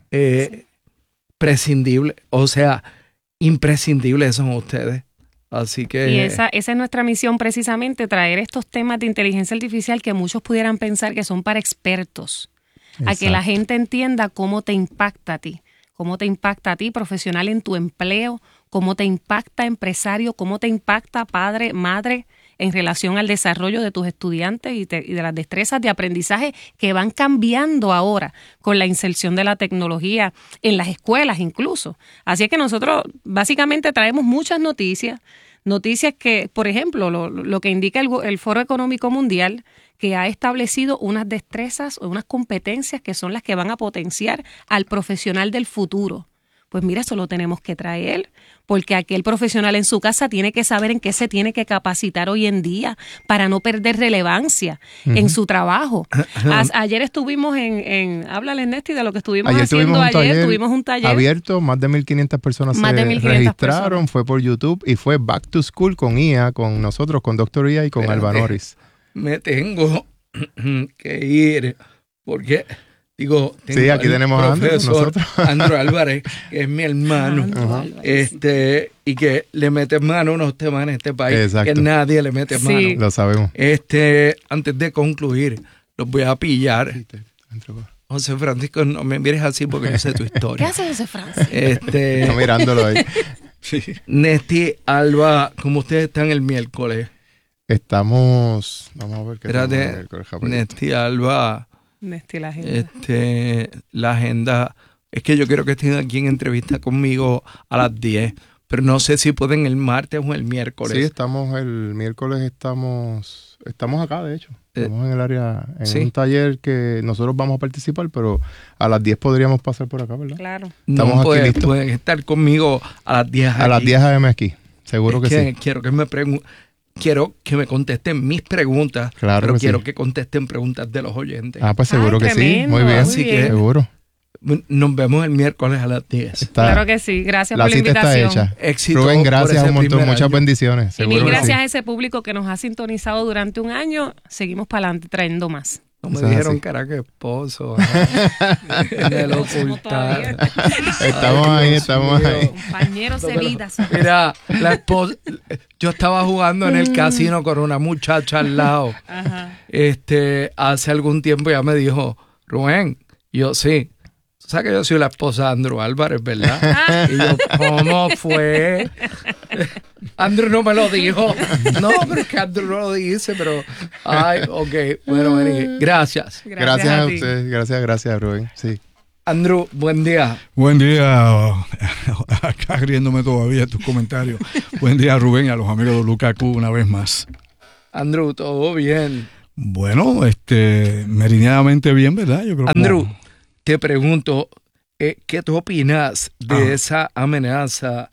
[SPEAKER 2] prescindibles, o sea, imprescindibles son ustedes. Así que...
[SPEAKER 6] Y esa es nuestra misión, precisamente, traer estos temas de inteligencia artificial que muchos pudieran pensar que son para expertos. Exacto. A que la gente entienda cómo te impacta a ti. Cómo te impacta a ti, profesional, en tu empleo, cómo te impacta, empresario, cómo te impacta, padre, madre, en relación al desarrollo de tus estudiantes y de las destrezas de aprendizaje que van cambiando ahora con la inserción de la tecnología en las escuelas incluso. Así es que nosotros básicamente traemos muchas noticias que, por ejemplo, lo que indica el Foro Económico Mundial, que ha establecido unas destrezas o unas competencias que son las que van a potenciar al profesional del futuro. Pues mira, eso lo tenemos que traer, porque aquel profesional en su casa tiene que saber en qué se tiene que capacitar hoy en día para no perder relevancia en su trabajo. Ayer estuvimos háblale, Nesti, de lo que estuvimos haciendo ayer. Tuvimos un taller
[SPEAKER 7] abierto, más de 1,500 personas registraron, fue por YouTube y fue Back to School con IA, con nosotros, con Dr. IA y con Alba Norris.
[SPEAKER 2] Me tengo que ir porque... Digo,
[SPEAKER 7] sí, aquí tenemos a
[SPEAKER 2] Andrew Álvarez, que es mi hermano, y que le mete mano a unos temas en este país. Exacto. Que nadie le mete mano.
[SPEAKER 7] Lo sabemos.
[SPEAKER 2] Antes de concluir, los voy a pillar. José Francisco, no me mires así porque yo sé tu historia.
[SPEAKER 6] ¿Qué hace José Francisco?
[SPEAKER 7] Está mirándolo ahí.
[SPEAKER 2] Sí. Nesti, Alba, ¿cómo ustedes están el miércoles?
[SPEAKER 7] Estamos, vamos a ver qué
[SPEAKER 2] tenemos el miércoles. Nesti, Alba...
[SPEAKER 6] La agenda.
[SPEAKER 2] La agenda es que yo quiero que estén aquí en entrevista conmigo a las 10, pero no sé si pueden el martes o el miércoles.
[SPEAKER 7] Sí, estamos el miércoles, estamos acá, de hecho. Estamos en el área, en un taller que nosotros vamos a participar, pero a las 10 podríamos pasar por acá, ¿verdad?
[SPEAKER 6] Claro.
[SPEAKER 2] Estamos aquí listos. Pueden estar conmigo a las 10 aquí.
[SPEAKER 7] A las 10 a.m. aquí, seguro que sí.
[SPEAKER 2] Quiero que me contesten mis preguntas,
[SPEAKER 7] claro,
[SPEAKER 2] pero quiero que contesten preguntas de los oyentes.
[SPEAKER 7] Pues seguro que sí. Muy bien.
[SPEAKER 2] Así que seguro. Nos vemos el miércoles a las 10.
[SPEAKER 6] Claro que sí. Gracias por la invitación.
[SPEAKER 7] Está hecha.
[SPEAKER 2] Éxito.
[SPEAKER 7] Rubén, gracias un montón. Muchas bendiciones.
[SPEAKER 6] Y mil gracias a ese público que nos ha sintonizado durante un año. Seguimos para adelante trayendo más.
[SPEAKER 2] No me dijeron que era que esposo. Me lo ocultaron.
[SPEAKER 7] Estamos ahí.
[SPEAKER 6] Compañeros de vida.
[SPEAKER 2] Mira, la esposa, yo estaba jugando en el casino con una muchacha al lado.
[SPEAKER 6] Ajá.
[SPEAKER 2] Hace algún tiempo ya me dijo, Rubén, yo sí. Tú sabes que yo soy la esposa de Andrew Álvarez, ¿verdad? Y yo, ¿cómo fue? Andrew no me lo dijo. No, pero es que Andrew no lo dice, pero... Ay, ok. Bueno, gracias.
[SPEAKER 7] Gracias a usted. Gracias, Rubén. Sí.
[SPEAKER 2] Andrew, buen día.
[SPEAKER 8] Buen día. Acá riéndome todavía de tus comentarios. Buen día, Rubén, y a los amigos de Lukaku una vez más.
[SPEAKER 2] Andrew, todo bien.
[SPEAKER 8] Bueno, meridianamente bien, ¿verdad? Yo creo
[SPEAKER 2] Andrew, te pregunto, ¿qué tú opinas de esa amenaza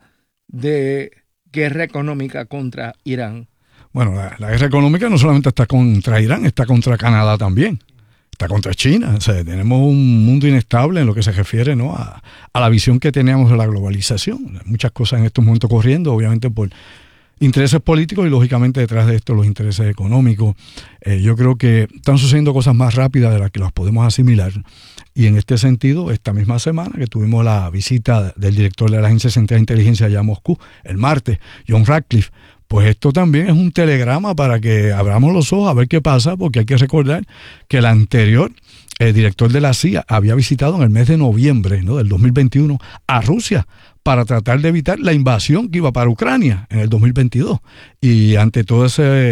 [SPEAKER 2] de guerra económica contra Irán?
[SPEAKER 8] Bueno, la guerra económica no solamente está contra Irán, está contra Canadá también. Está contra China. O sea, tenemos un mundo inestable en lo que se refiere, ¿no? a la visión que teníamos de la globalización. Hay muchas cosas en estos momentos corriendo, obviamente por intereses políticos y lógicamente detrás de esto los intereses económicos. Yo creo que están sucediendo cosas más rápidas de las que las podemos asimilar. Y en este sentido, esta misma semana que tuvimos la visita del director de la Agencia Central de Inteligencia allá a Moscú, el martes, John Ratcliffe, pues esto también es un telegrama para que abramos los ojos a ver qué pasa, porque hay que recordar que el anterior director de la CIA había visitado en el mes de noviembre, ¿no?, del 2021 a Rusia para tratar de evitar la invasión que iba para Ucrania en el 2022. Y ante todo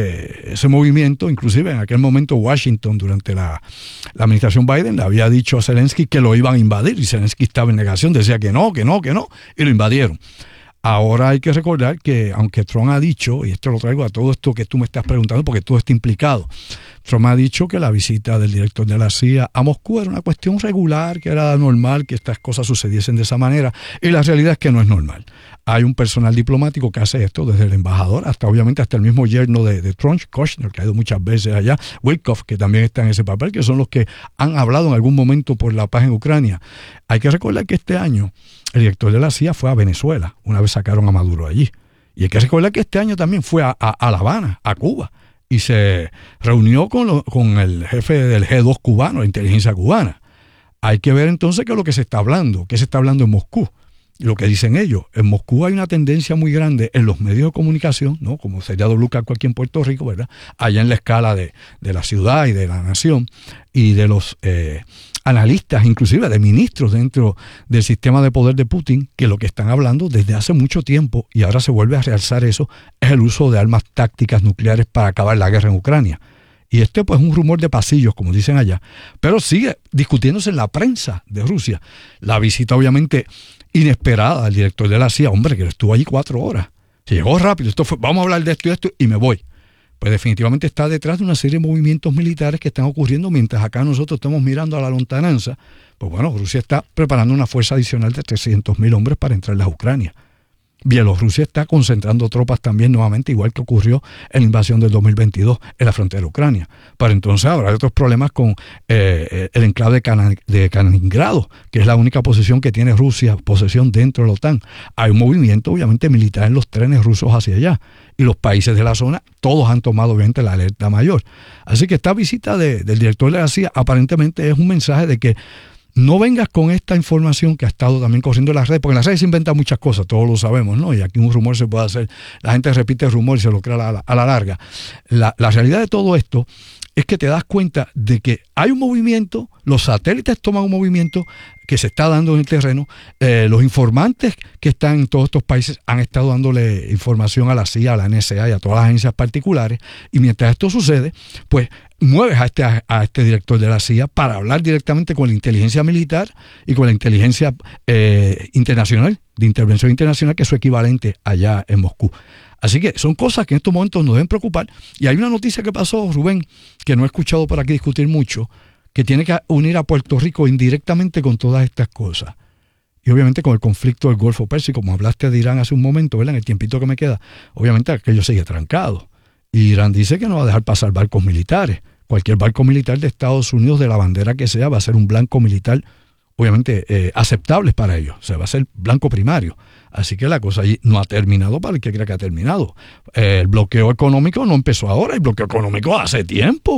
[SPEAKER 8] ese movimiento, inclusive en aquel momento Washington, durante la administración Biden, le había dicho a Zelensky que lo iban a invadir, y Zelensky estaba en negación, decía que no, y lo invadieron. Ahora hay que recordar que, aunque Trump ha dicho, y esto lo traigo a todo esto que tú me estás preguntando, porque todo está implicado, Trump ha dicho que la visita del director de la CIA a Moscú era una cuestión regular, que era normal que estas cosas sucediesen de esa manera, y la realidad es que no es normal. Hay un personal diplomático que hace esto, desde el embajador hasta obviamente hasta el mismo yerno de Trump, Kushner, que ha ido muchas veces allá, Witkoff, que también está en ese papel, que son los que han hablado en algún momento por la paz en Ucrania. Hay que recordar que este año el director de la CIA fue a Venezuela, una vez sacaron a Maduro allí. Y hay que recordar que este año también fue a La Habana, a Cuba, y se reunió con el jefe del G2 cubano, la inteligencia cubana. Hay que ver entonces qué es lo que se está hablando, qué se está hablando en Moscú. Y lo que dicen ellos, en Moscú hay una tendencia muy grande en los medios de comunicación, ¿no?, como sería WKQ aquí en Puerto Rico, ¿verdad?, allá en la escala de la ciudad y de la nación, y de los analistas, inclusive de ministros dentro del sistema de poder de Putin, que lo que están hablando desde hace mucho tiempo, y ahora se vuelve a realzar eso, es el uso de armas tácticas nucleares para acabar la guerra en Ucrania. Y pues es un rumor de pasillos, como dicen allá, pero sigue discutiéndose en la prensa de Rusia. La visita obviamente inesperada del director de la CIA, hombre, que estuvo allí 4 horas. Se llegó rápido, vamos a hablar de esto y esto, y me voy. Pues definitivamente está detrás de una serie de movimientos militares que están ocurriendo mientras acá nosotros estamos mirando a la lontananza. Pues bueno, Rusia está preparando una fuerza adicional de 300.000 hombres para entrar a Ucrania. Bielorrusia está concentrando tropas también nuevamente, igual que ocurrió en la invasión del 2022 en la frontera de Ucrania. Para entonces habrá otros problemas con el enclave de Kaliningrado, que es la única posesión que tiene Rusia, posesión dentro de la OTAN. Hay un movimiento obviamente militar en los trenes rusos hacia allá, y los países de la zona, todos han tomado obviamente la alerta mayor. Así que esta visita del director de la CIA aparentemente es un mensaje de que no vengas con esta información que ha estado también corriendo en las redes, porque en las redes se inventan muchas cosas, todos lo sabemos, ¿no? Y aquí un rumor se puede hacer, la gente repite el rumor y se lo crea a la larga. La realidad de todo esto es que te das cuenta de que hay un movimiento, los satélites toman un movimiento que se está dando en el terreno, los informantes que están en todos estos países han estado dándole información a la CIA, a la NSA y a todas las agencias particulares, y mientras esto sucede, pues mueves a este director de la CIA para hablar directamente con la inteligencia militar y con la inteligencia internacional, de intervención internacional, que es su equivalente allá en Moscú. Así que son cosas que en estos momentos nos deben preocupar. Y hay una noticia que pasó, Rubén, que no he escuchado por aquí discutir mucho, que tiene que unir a Puerto Rico indirectamente con todas estas cosas. Y obviamente con el conflicto del Golfo Pérsico, como hablaste de Irán hace un momento, ¿verdad?, en el tiempito que me queda, obviamente aquello sigue trancado. Y Irán dice que no va a dejar pasar barcos militares. Cualquier barco militar de Estados Unidos, de la bandera que sea, va a ser un blanco militar, obviamente aceptable para ellos. O sea, va a ser blanco primario. Así que la cosa allí no ha terminado para el que crea que ha terminado. El bloqueo económico no empezó ahora, el bloqueo económico hace tiempo.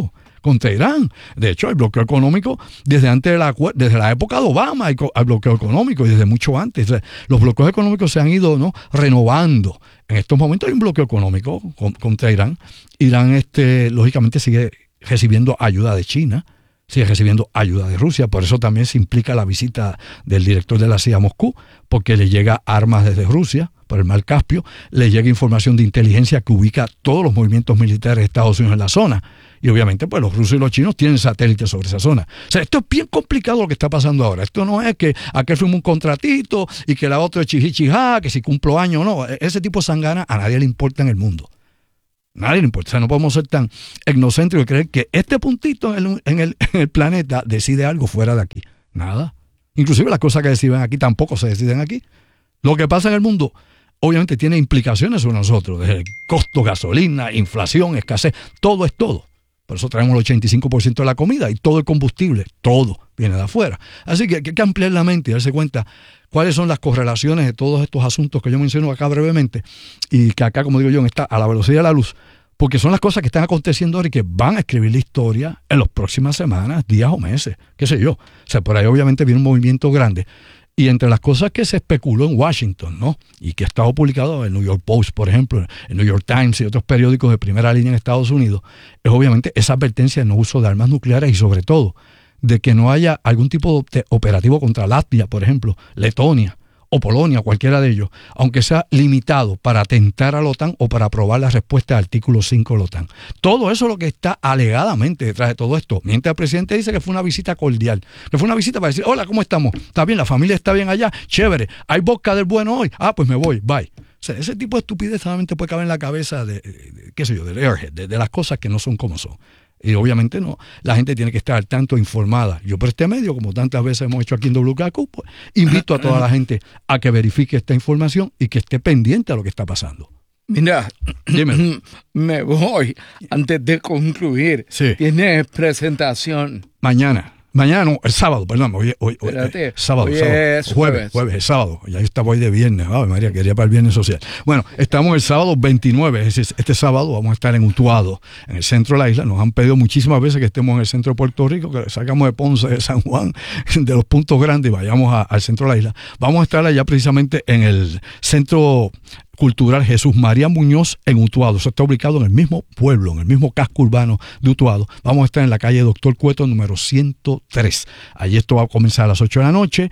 [SPEAKER 8] contra Irán. De hecho, hay bloqueo económico desde la época de Obama, hay bloqueo económico y desde mucho antes. O sea, los bloqueos económicos se han ido, ¿no?, renovando. En estos momentos hay un bloqueo económico contra Irán. Irán, lógicamente, sigue recibiendo ayuda de China, sigue recibiendo ayuda de Rusia. Por eso también se implica la visita del director de la CIA a Moscú, porque le llega armas desde Rusia por el Mar Caspio, le llega información de inteligencia que ubica todos los movimientos militares de Estados Unidos en la zona. Y obviamente pues los rusos y los chinos tienen satélites sobre esa zona. O sea, esto es bien complicado lo que está pasando ahora. Esto no es que aquel firmó un contratito y que la otra es chihichijá, que si cumplo año o no. Ese tipo de sangana a nadie le importa en el mundo. Nadie le importa. O sea, no podemos ser tan egocéntricos y creer que este puntito en el planeta decide algo fuera de aquí. Nada. Inclusive las cosas que deciden aquí tampoco se deciden aquí. Lo que pasa en el mundo obviamente tiene implicaciones sobre nosotros. Desde el costo, gasolina, inflación, escasez, todo es todo. Por eso traemos el 85% de la comida y todo el combustible, todo viene de afuera. Así que hay que ampliar la mente y darse cuenta cuáles son las correlaciones de todos estos asuntos que yo menciono acá brevemente y que acá, como digo yo, está a la velocidad de la luz, porque son las cosas que están aconteciendo ahora y que van a escribir la historia en las próximas semanas, días o meses, qué sé yo. O sea, por ahí obviamente viene un movimiento grande. Y entre las cosas que se especuló en Washington, ¿no?, y que ha estado publicado en el New York Post, por ejemplo, el New York Times y otros periódicos de primera línea en Estados Unidos, es obviamente esa advertencia de no uso de armas nucleares y sobre todo de que no haya algún tipo de operativo contra Latvia, por ejemplo, Letonia o Polonia, cualquiera de ellos, aunque sea limitado para atentar a la OTAN o para aprobar la respuesta del artículo 5 de la OTAN. Todo eso es lo que está alegadamente detrás de todo esto. Mientras el presidente dice que fue una visita cordial, que fue una visita para decir, hola, ¿cómo estamos? ¿Está bien? ¿La familia está bien allá? Chévere. ¿Hay vodka del bueno hoy? Ah, pues me voy, bye. O sea, ese tipo de estupidez solamente puede caber en la cabeza de qué sé yo, del airhead, de las cosas que no son como son. Y obviamente no, la gente tiene que estar al tanto informada. Yo por este medio, como tantas veces hemos hecho aquí en WKQ, pues, invito a toda la gente a que verifique esta información y que esté pendiente a lo que está pasando.
[SPEAKER 2] Mira,
[SPEAKER 8] Dímelo.
[SPEAKER 2] me voy antes de concluir.
[SPEAKER 8] Sí.
[SPEAKER 2] Tienes presentación.
[SPEAKER 8] Mañana no, el sábado, perdón, hoy sábado,
[SPEAKER 2] hoy
[SPEAKER 8] sábado.
[SPEAKER 2] es
[SPEAKER 8] Jueves, el sábado. Ya estaba hoy de viernes. Ay, María, quería para el viernes social. Bueno, estamos el sábado 29, este sábado vamos a estar en Utuado, en el centro de la isla. Nos han pedido muchísimas veces que estemos en el centro de Puerto Rico, que salgamos de Ponce, de San Juan, de los puntos grandes y vayamos al centro de la isla. Vamos a estar allá precisamente en el centro cultural Jesús María Muñoz en Utuado. Eso está ubicado en el mismo pueblo, en el mismo casco urbano de Utuado. Vamos a estar en la calle Doctor Cueto número 103. Allí esto va a comenzar a las 8 de la noche.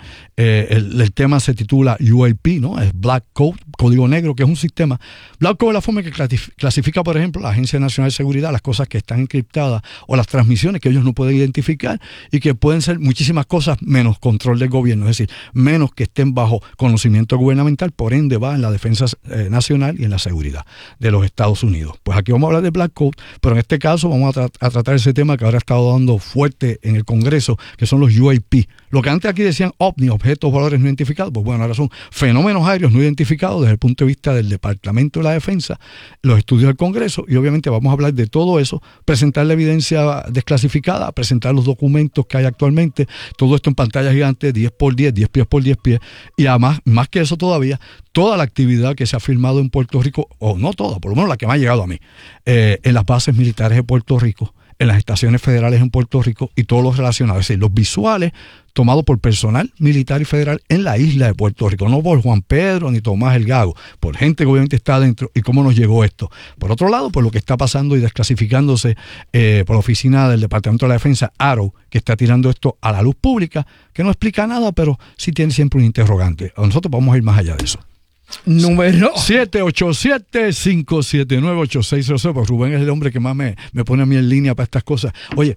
[SPEAKER 8] El tema se titula UAP, ¿no? Es Black Code, código negro, que es un sistema. Black Code es la forma que clasifica, por ejemplo, la Agencia Nacional de Seguridad, las cosas que están encriptadas o las transmisiones que ellos no pueden identificar y que pueden ser muchísimas cosas menos control del gobierno, es decir, menos que estén bajo conocimiento gubernamental, por ende va en la defensa nacional y en la seguridad de los Estados Unidos. Pues aquí vamos a hablar de Black Code, pero en este caso vamos a tratar ese tema que ahora ha estado dando fuerte en el Congreso, que son los UAP. Lo que antes aquí decían OVNI, objetos voladores no identificados, pues bueno, ahora son fenómenos aéreos no identificados desde el punto de vista del Departamento de la Defensa, los estudios del Congreso, y obviamente vamos a hablar de todo eso, presentar la evidencia desclasificada, presentar los documentos que hay actualmente, todo esto en pantalla gigante, 10x10, 10 pies por 10 pies, y además, más que eso todavía, toda la actividad que se ha firmado en Puerto Rico, o no toda, por lo menos la que me ha llegado a mí, en las bases militares de Puerto Rico, en las estaciones federales en Puerto Rico y todos los relacionados, es decir, los visuales tomados por personal militar y federal en la isla de Puerto Rico, no por Juan Pedro ni Tomás el Gago, por gente que obviamente está adentro y cómo nos llegó esto. Por otro lado, por lo que está pasando y desclasificándose por la oficina del Departamento de la Defensa, ARO, que está tirando esto a la luz pública, que no explica nada, pero sí tiene siempre un interrogante. Nosotros vamos a ir más allá de eso.
[SPEAKER 2] Número
[SPEAKER 8] 787-579-8600, pues Rubén es el hombre que más me pone a mí en línea para estas cosas. Oye,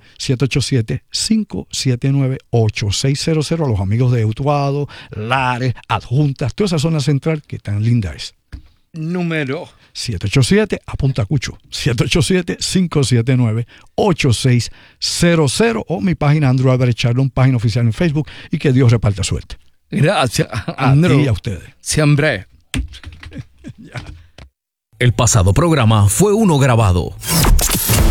[SPEAKER 8] 787-579-8600, a los amigos de Utuado, Lares, Adjuntas, toda esa zona central que tan linda es.
[SPEAKER 2] Número
[SPEAKER 8] 787, apunta Cucho, 787-579-8600 o mi página Andrew Álvarez Charlón, página oficial en Facebook, y que Dios reparta suerte.
[SPEAKER 2] Gracias,
[SPEAKER 8] Andrew. A ti y a ustedes.
[SPEAKER 2] Siempre.
[SPEAKER 4] El pasado programa fue uno grabado.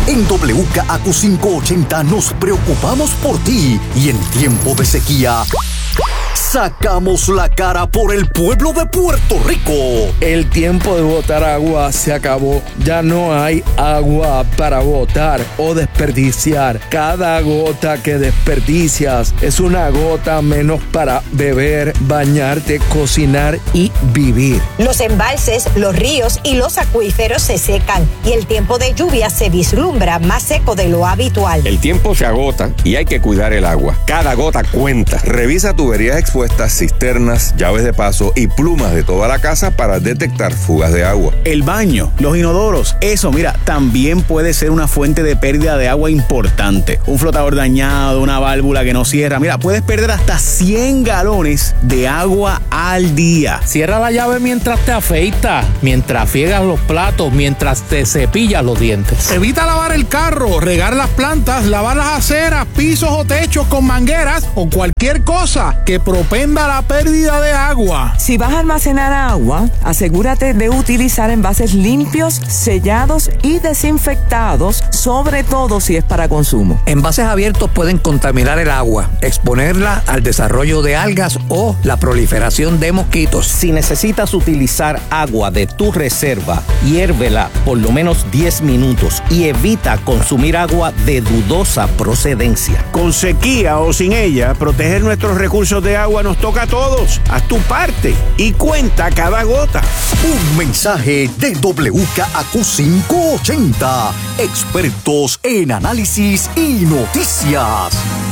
[SPEAKER 4] En WKAQ 580 nos preocupamos por ti y en tiempo de sequía sacamos la cara por el pueblo de Puerto Rico.
[SPEAKER 2] El tiempo de botar agua se acabó. Ya no hay agua para botar o desperdiciar. Cada gota que desperdicias es una gota menos para beber, bañarte, cocinar y vivir.
[SPEAKER 9] Los embalses, los ríos y los acuíferos se secan y el tiempo de lluvia se vislumbra más seco de lo habitual.
[SPEAKER 10] El tiempo se agota y hay que cuidar el agua. Cada gota cuenta. Revisa tuberías expuestas, cisternas, llaves de paso y plumas de toda la casa para detectar fugas de agua.
[SPEAKER 11] El baño, los inodoros, eso, mira, también puede ser una fuente de pérdida de agua importante. Un flotador dañado, una válvula que no cierra, mira, puedes perder hasta 100 galones de agua al día.
[SPEAKER 12] Cierra la llave mientras te afeitas, mientras friegas los platos, mientras te cepillas los dientes.
[SPEAKER 13] Evita lavar el carro, regar las plantas, lavar las aceras, pisos o techos con mangueras o cualquier cosa que propenda la pérdida de agua.
[SPEAKER 14] Si vas a almacenar agua, asegúrate de utilizar envases limpios, sellados y desinfectados, sobre todo si es para consumo.
[SPEAKER 15] Envases abiertos pueden contaminar el agua, exponerla al desarrollo de algas o la proliferación de mosquitos.
[SPEAKER 16] Si necesitas utilizar agua de tu reserva, hiérvela por lo menos 10 minutos y evita consumir agua de dudosa procedencia.
[SPEAKER 17] Con sequía o sin ella, proteger nuestros recursos de agua nos toca a todos. Haz tu parte y cuenta cada gota.
[SPEAKER 4] Un mensaje de WKAQ 580. Expertos en análisis y noticias.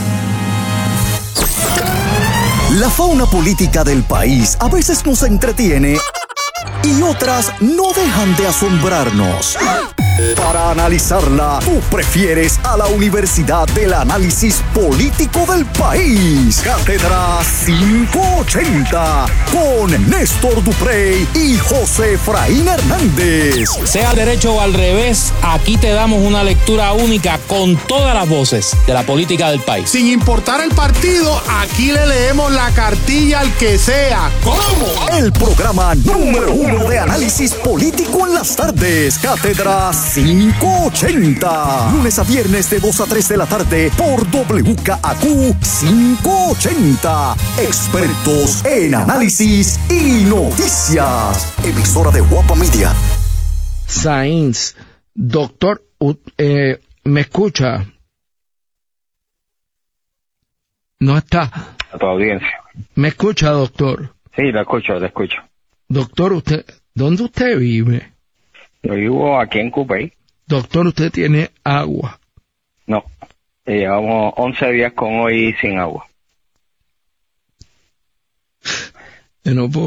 [SPEAKER 4] La fauna política del país a veces nos entretiene y otras no dejan de asombrarnos. Para analizarla, tú prefieres a la Universidad del Análisis Político del País. Cátedra 580 con Néstor Duprey y José Efraín Hernández.
[SPEAKER 12] Sea derecho o al revés, aquí te damos una lectura única con todas las voces de la política del país.
[SPEAKER 13] Sin importar el partido, aquí le leemos la cartilla al que sea. ¿Cómo?
[SPEAKER 4] El programa número 1 de análisis político en las tardes. Cátedra 580. Lunes a viernes de 2 a 3 de la tarde por WKAQ 580. Expertos en análisis y noticias. Emisora de Guapa Media.
[SPEAKER 2] Sainz, doctor, ¿me escucha? No está.
[SPEAKER 18] A tu audiencia.
[SPEAKER 2] ¿Me escucha, doctor?
[SPEAKER 18] Sí, lo escucho, te escucho.
[SPEAKER 2] Doctor, ¿dónde usted vive?
[SPEAKER 18] Yo vivo aquí en Cupey.
[SPEAKER 2] Doctor, ¿usted tiene agua?
[SPEAKER 18] No, llevamos 11 días con hoy sin agua.
[SPEAKER 2] No puedo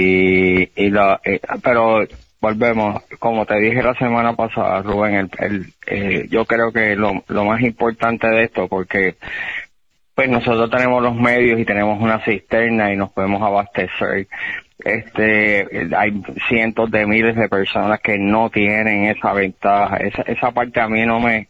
[SPEAKER 18] pero volvemos, como te dije la semana pasada, Rubén, yo creo que lo más importante de esto, porque pues nosotros tenemos los medios y tenemos una cisterna y nos podemos abastecer. Hay cientos de miles de personas que no tienen esa ventaja. Esa parte a mí no me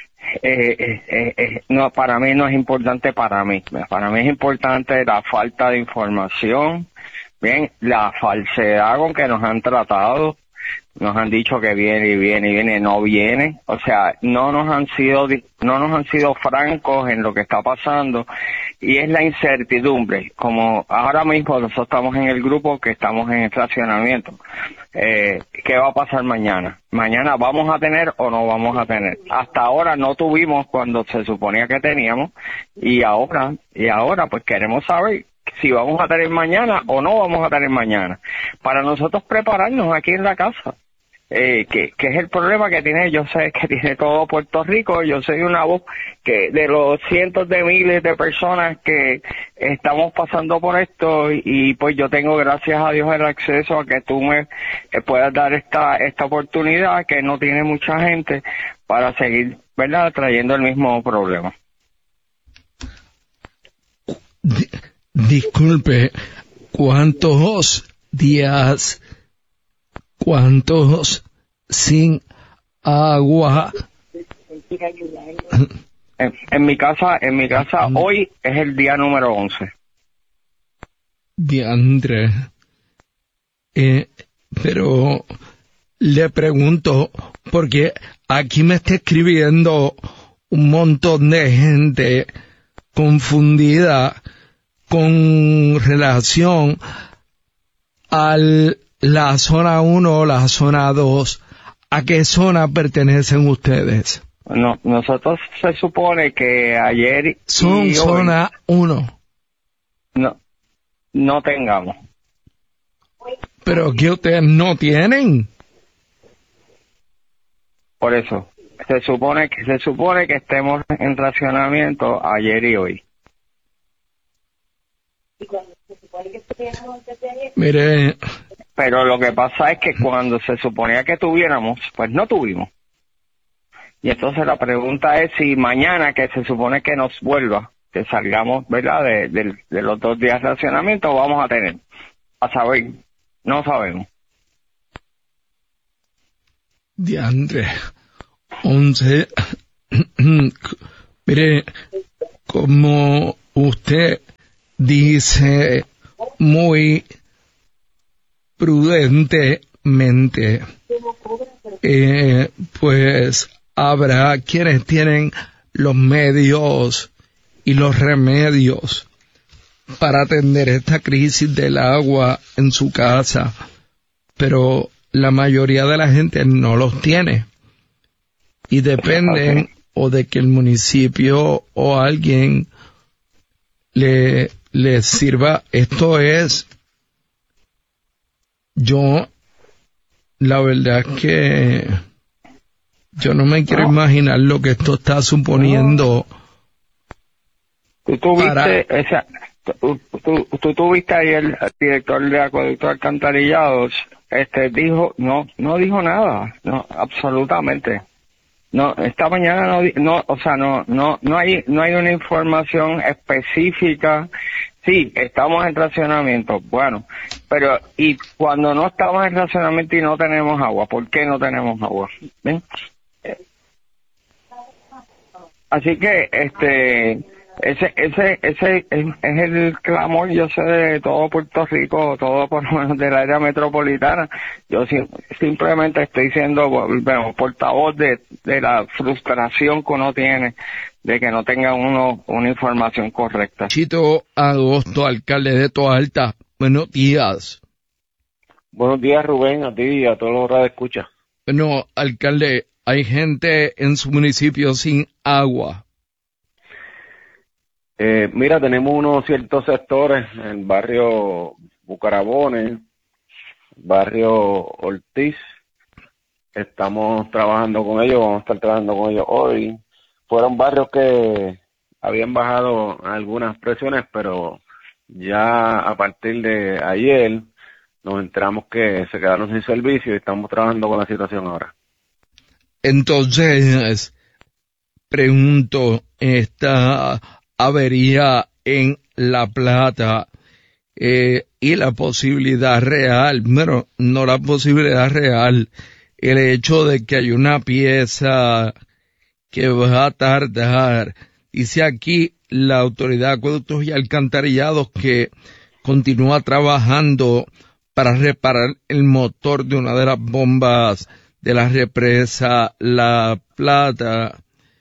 [SPEAKER 18] no, para mí no es importante. Para mí es importante la falta de información, bien, la falsedad con que nos han tratado. Nos han dicho que viene y viene y viene, no viene. O sea, no nos han sido francos en lo que está pasando, y es la incertidumbre. Como ahora mismo nosotros estamos en el grupo que estamos en estacionamiento. ¿Qué va a pasar mañana? ¿Mañana vamos a tener o no vamos a tener? Hasta ahora no tuvimos cuando se suponía que teníamos, y ahora pues queremos saber si vamos a tener mañana o no vamos a tener mañana, para nosotros prepararnos aquí en la casa. Que es el problema que tiene, yo sé que tiene todo Puerto Rico. Yo soy una voz que de los cientos de miles de personas que estamos pasando por esto, y pues yo tengo, gracias a Dios, el acceso a que tú me puedas dar esta oportunidad que no tiene mucha gente, para seguir, ¿verdad?, trayendo el mismo problema.
[SPEAKER 2] Disculpe, ¿cuántos días sin agua?
[SPEAKER 18] En mi casa hoy es el día número 11.
[SPEAKER 2] Diandre. Pero le pregunto, porque aquí me está escribiendo un montón de gente confundida con relación a la zona 1 o la zona 2. ¿A qué zona pertenecen ustedes?
[SPEAKER 18] No, nosotros se supone que ayer
[SPEAKER 2] son
[SPEAKER 18] y
[SPEAKER 2] zona 1.
[SPEAKER 18] No tengamos.
[SPEAKER 2] ¿Pero qué ustedes no tienen?
[SPEAKER 18] Por eso, se supone que estemos en racionamiento ayer y hoy.
[SPEAKER 2] Mire.
[SPEAKER 18] Pero lo que pasa es que cuando se suponía que tuviéramos, pues no tuvimos. Y entonces la pregunta es si mañana, que se supone que nos vuelva, que salgamos, ¿verdad?, de los 2 días de racionamiento, vamos a tener. A saber, no sabemos.
[SPEAKER 2] Diantre. 11. Mire, como usted dice muy prudentemente, pues habrá quienes tienen los medios y los remedios para atender esta crisis del agua en su casa, pero la mayoría de la gente no los tiene y dependen o de que el municipio o alguien les sirva. Esto es, la verdad es que yo no me quiero imaginar lo que esto está suponiendo.
[SPEAKER 18] Tú tuviste ayer el director de Acueducto de Alcantarillados, dijo, no dijo nada, no, absolutamente. No, esta mañana no hay una información específica. Sí, estamos en racionamiento, bueno, pero y cuando no estamos en racionamiento y no tenemos agua, ¿por qué no tenemos agua? ¿Ven? Así que ese es el clamor, yo sé, de todo Puerto Rico, todo por lo menos del área metropolitana. Yo simplemente estoy siendo portavoz de la frustración que uno tiene de que no tenga una información correcta.
[SPEAKER 2] Chito Agosto, alcalde de Toalta, buenos días.
[SPEAKER 19] Buenos días, Rubén, a ti y a todos los radioescuchas.
[SPEAKER 2] Bueno, alcalde, hay gente en su municipio sin agua.
[SPEAKER 19] Mira, tenemos unos ciertos sectores en el barrio Bucarabones, barrio Ortiz. Estamos trabajando con ellos, vamos a estar trabajando con ellos hoy. Fueron barrios que habían bajado algunas presiones, pero ya a partir de ayer nos enteramos que se quedaron sin servicio y estamos trabajando con la situación ahora.
[SPEAKER 2] Entonces, pregunto, esta avería en La Plata y la posibilidad real, bueno, no la posibilidad real, el hecho de que hay una pieza que va a tardar. Dice aquí la Autoridad de Acueductos y Alcantarillados que continúa trabajando para reparar el motor de una de las bombas de la represa La Plata.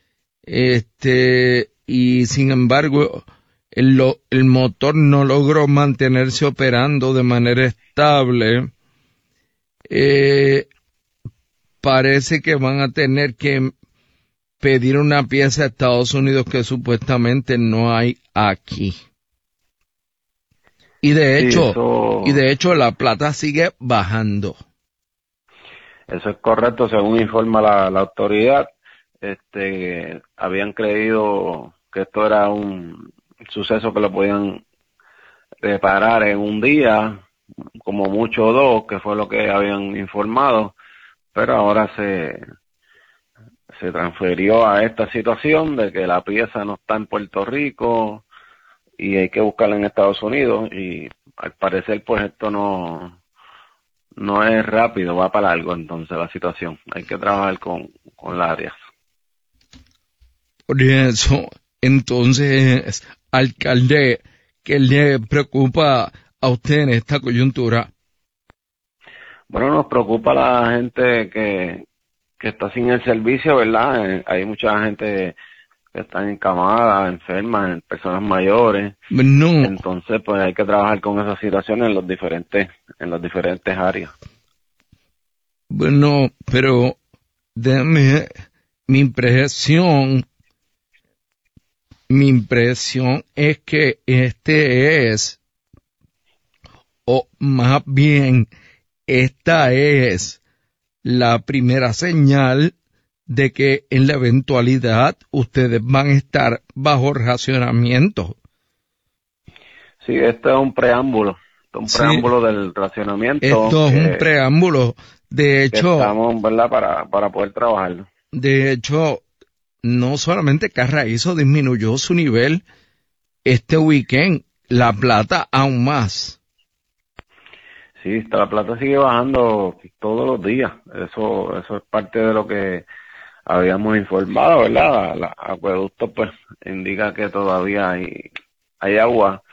[SPEAKER 2] Y sin embargo, el motor no logró mantenerse operando de manera estable. Parece que van a tener que pedir una pieza a Estados Unidos que supuestamente no hay aquí. Y de hecho La Plata sigue bajando.
[SPEAKER 19] Eso es correcto, según informa la autoridad. Habían creído que esto era un suceso que lo podían reparar en un día, como mucho 2, que fue lo que habían informado, pero ahora se transfirió a esta situación de que la pieza no está en Puerto Rico y hay que buscarla en Estados Unidos, y al parecer pues esto no es rápido, va para largo entonces la situación, hay que trabajar con las áreas.
[SPEAKER 2] Por eso, entonces, alcalde, ¿qué le preocupa a usted en esta coyuntura?
[SPEAKER 19] Bueno, nos preocupa la gente que está sin el servicio, ¿verdad? Hay mucha gente que está encamada, enferma, personas mayores.
[SPEAKER 2] No.
[SPEAKER 19] Entonces, pues hay que trabajar con esas situaciones en las diferentes áreas.
[SPEAKER 2] Bueno, pero déjame, mi impresión es que o más bien, esta es la primera señal de que en la eventualidad ustedes van a estar bajo racionamiento.
[SPEAKER 19] Sí, esto es un preámbulo. Preámbulo del racionamiento.
[SPEAKER 2] Esto es un preámbulo. De hecho,
[SPEAKER 19] estamos, ¿verdad?, para poder trabajarlo.
[SPEAKER 2] De hecho, no solamente Carraízo disminuyó su nivel este weekend, La Plata aún más.
[SPEAKER 19] Sí, La Plata sigue bajando todos los días. Eso es parte de lo que habíamos informado, ¿verdad? El acueducto pues indica que todavía hay agua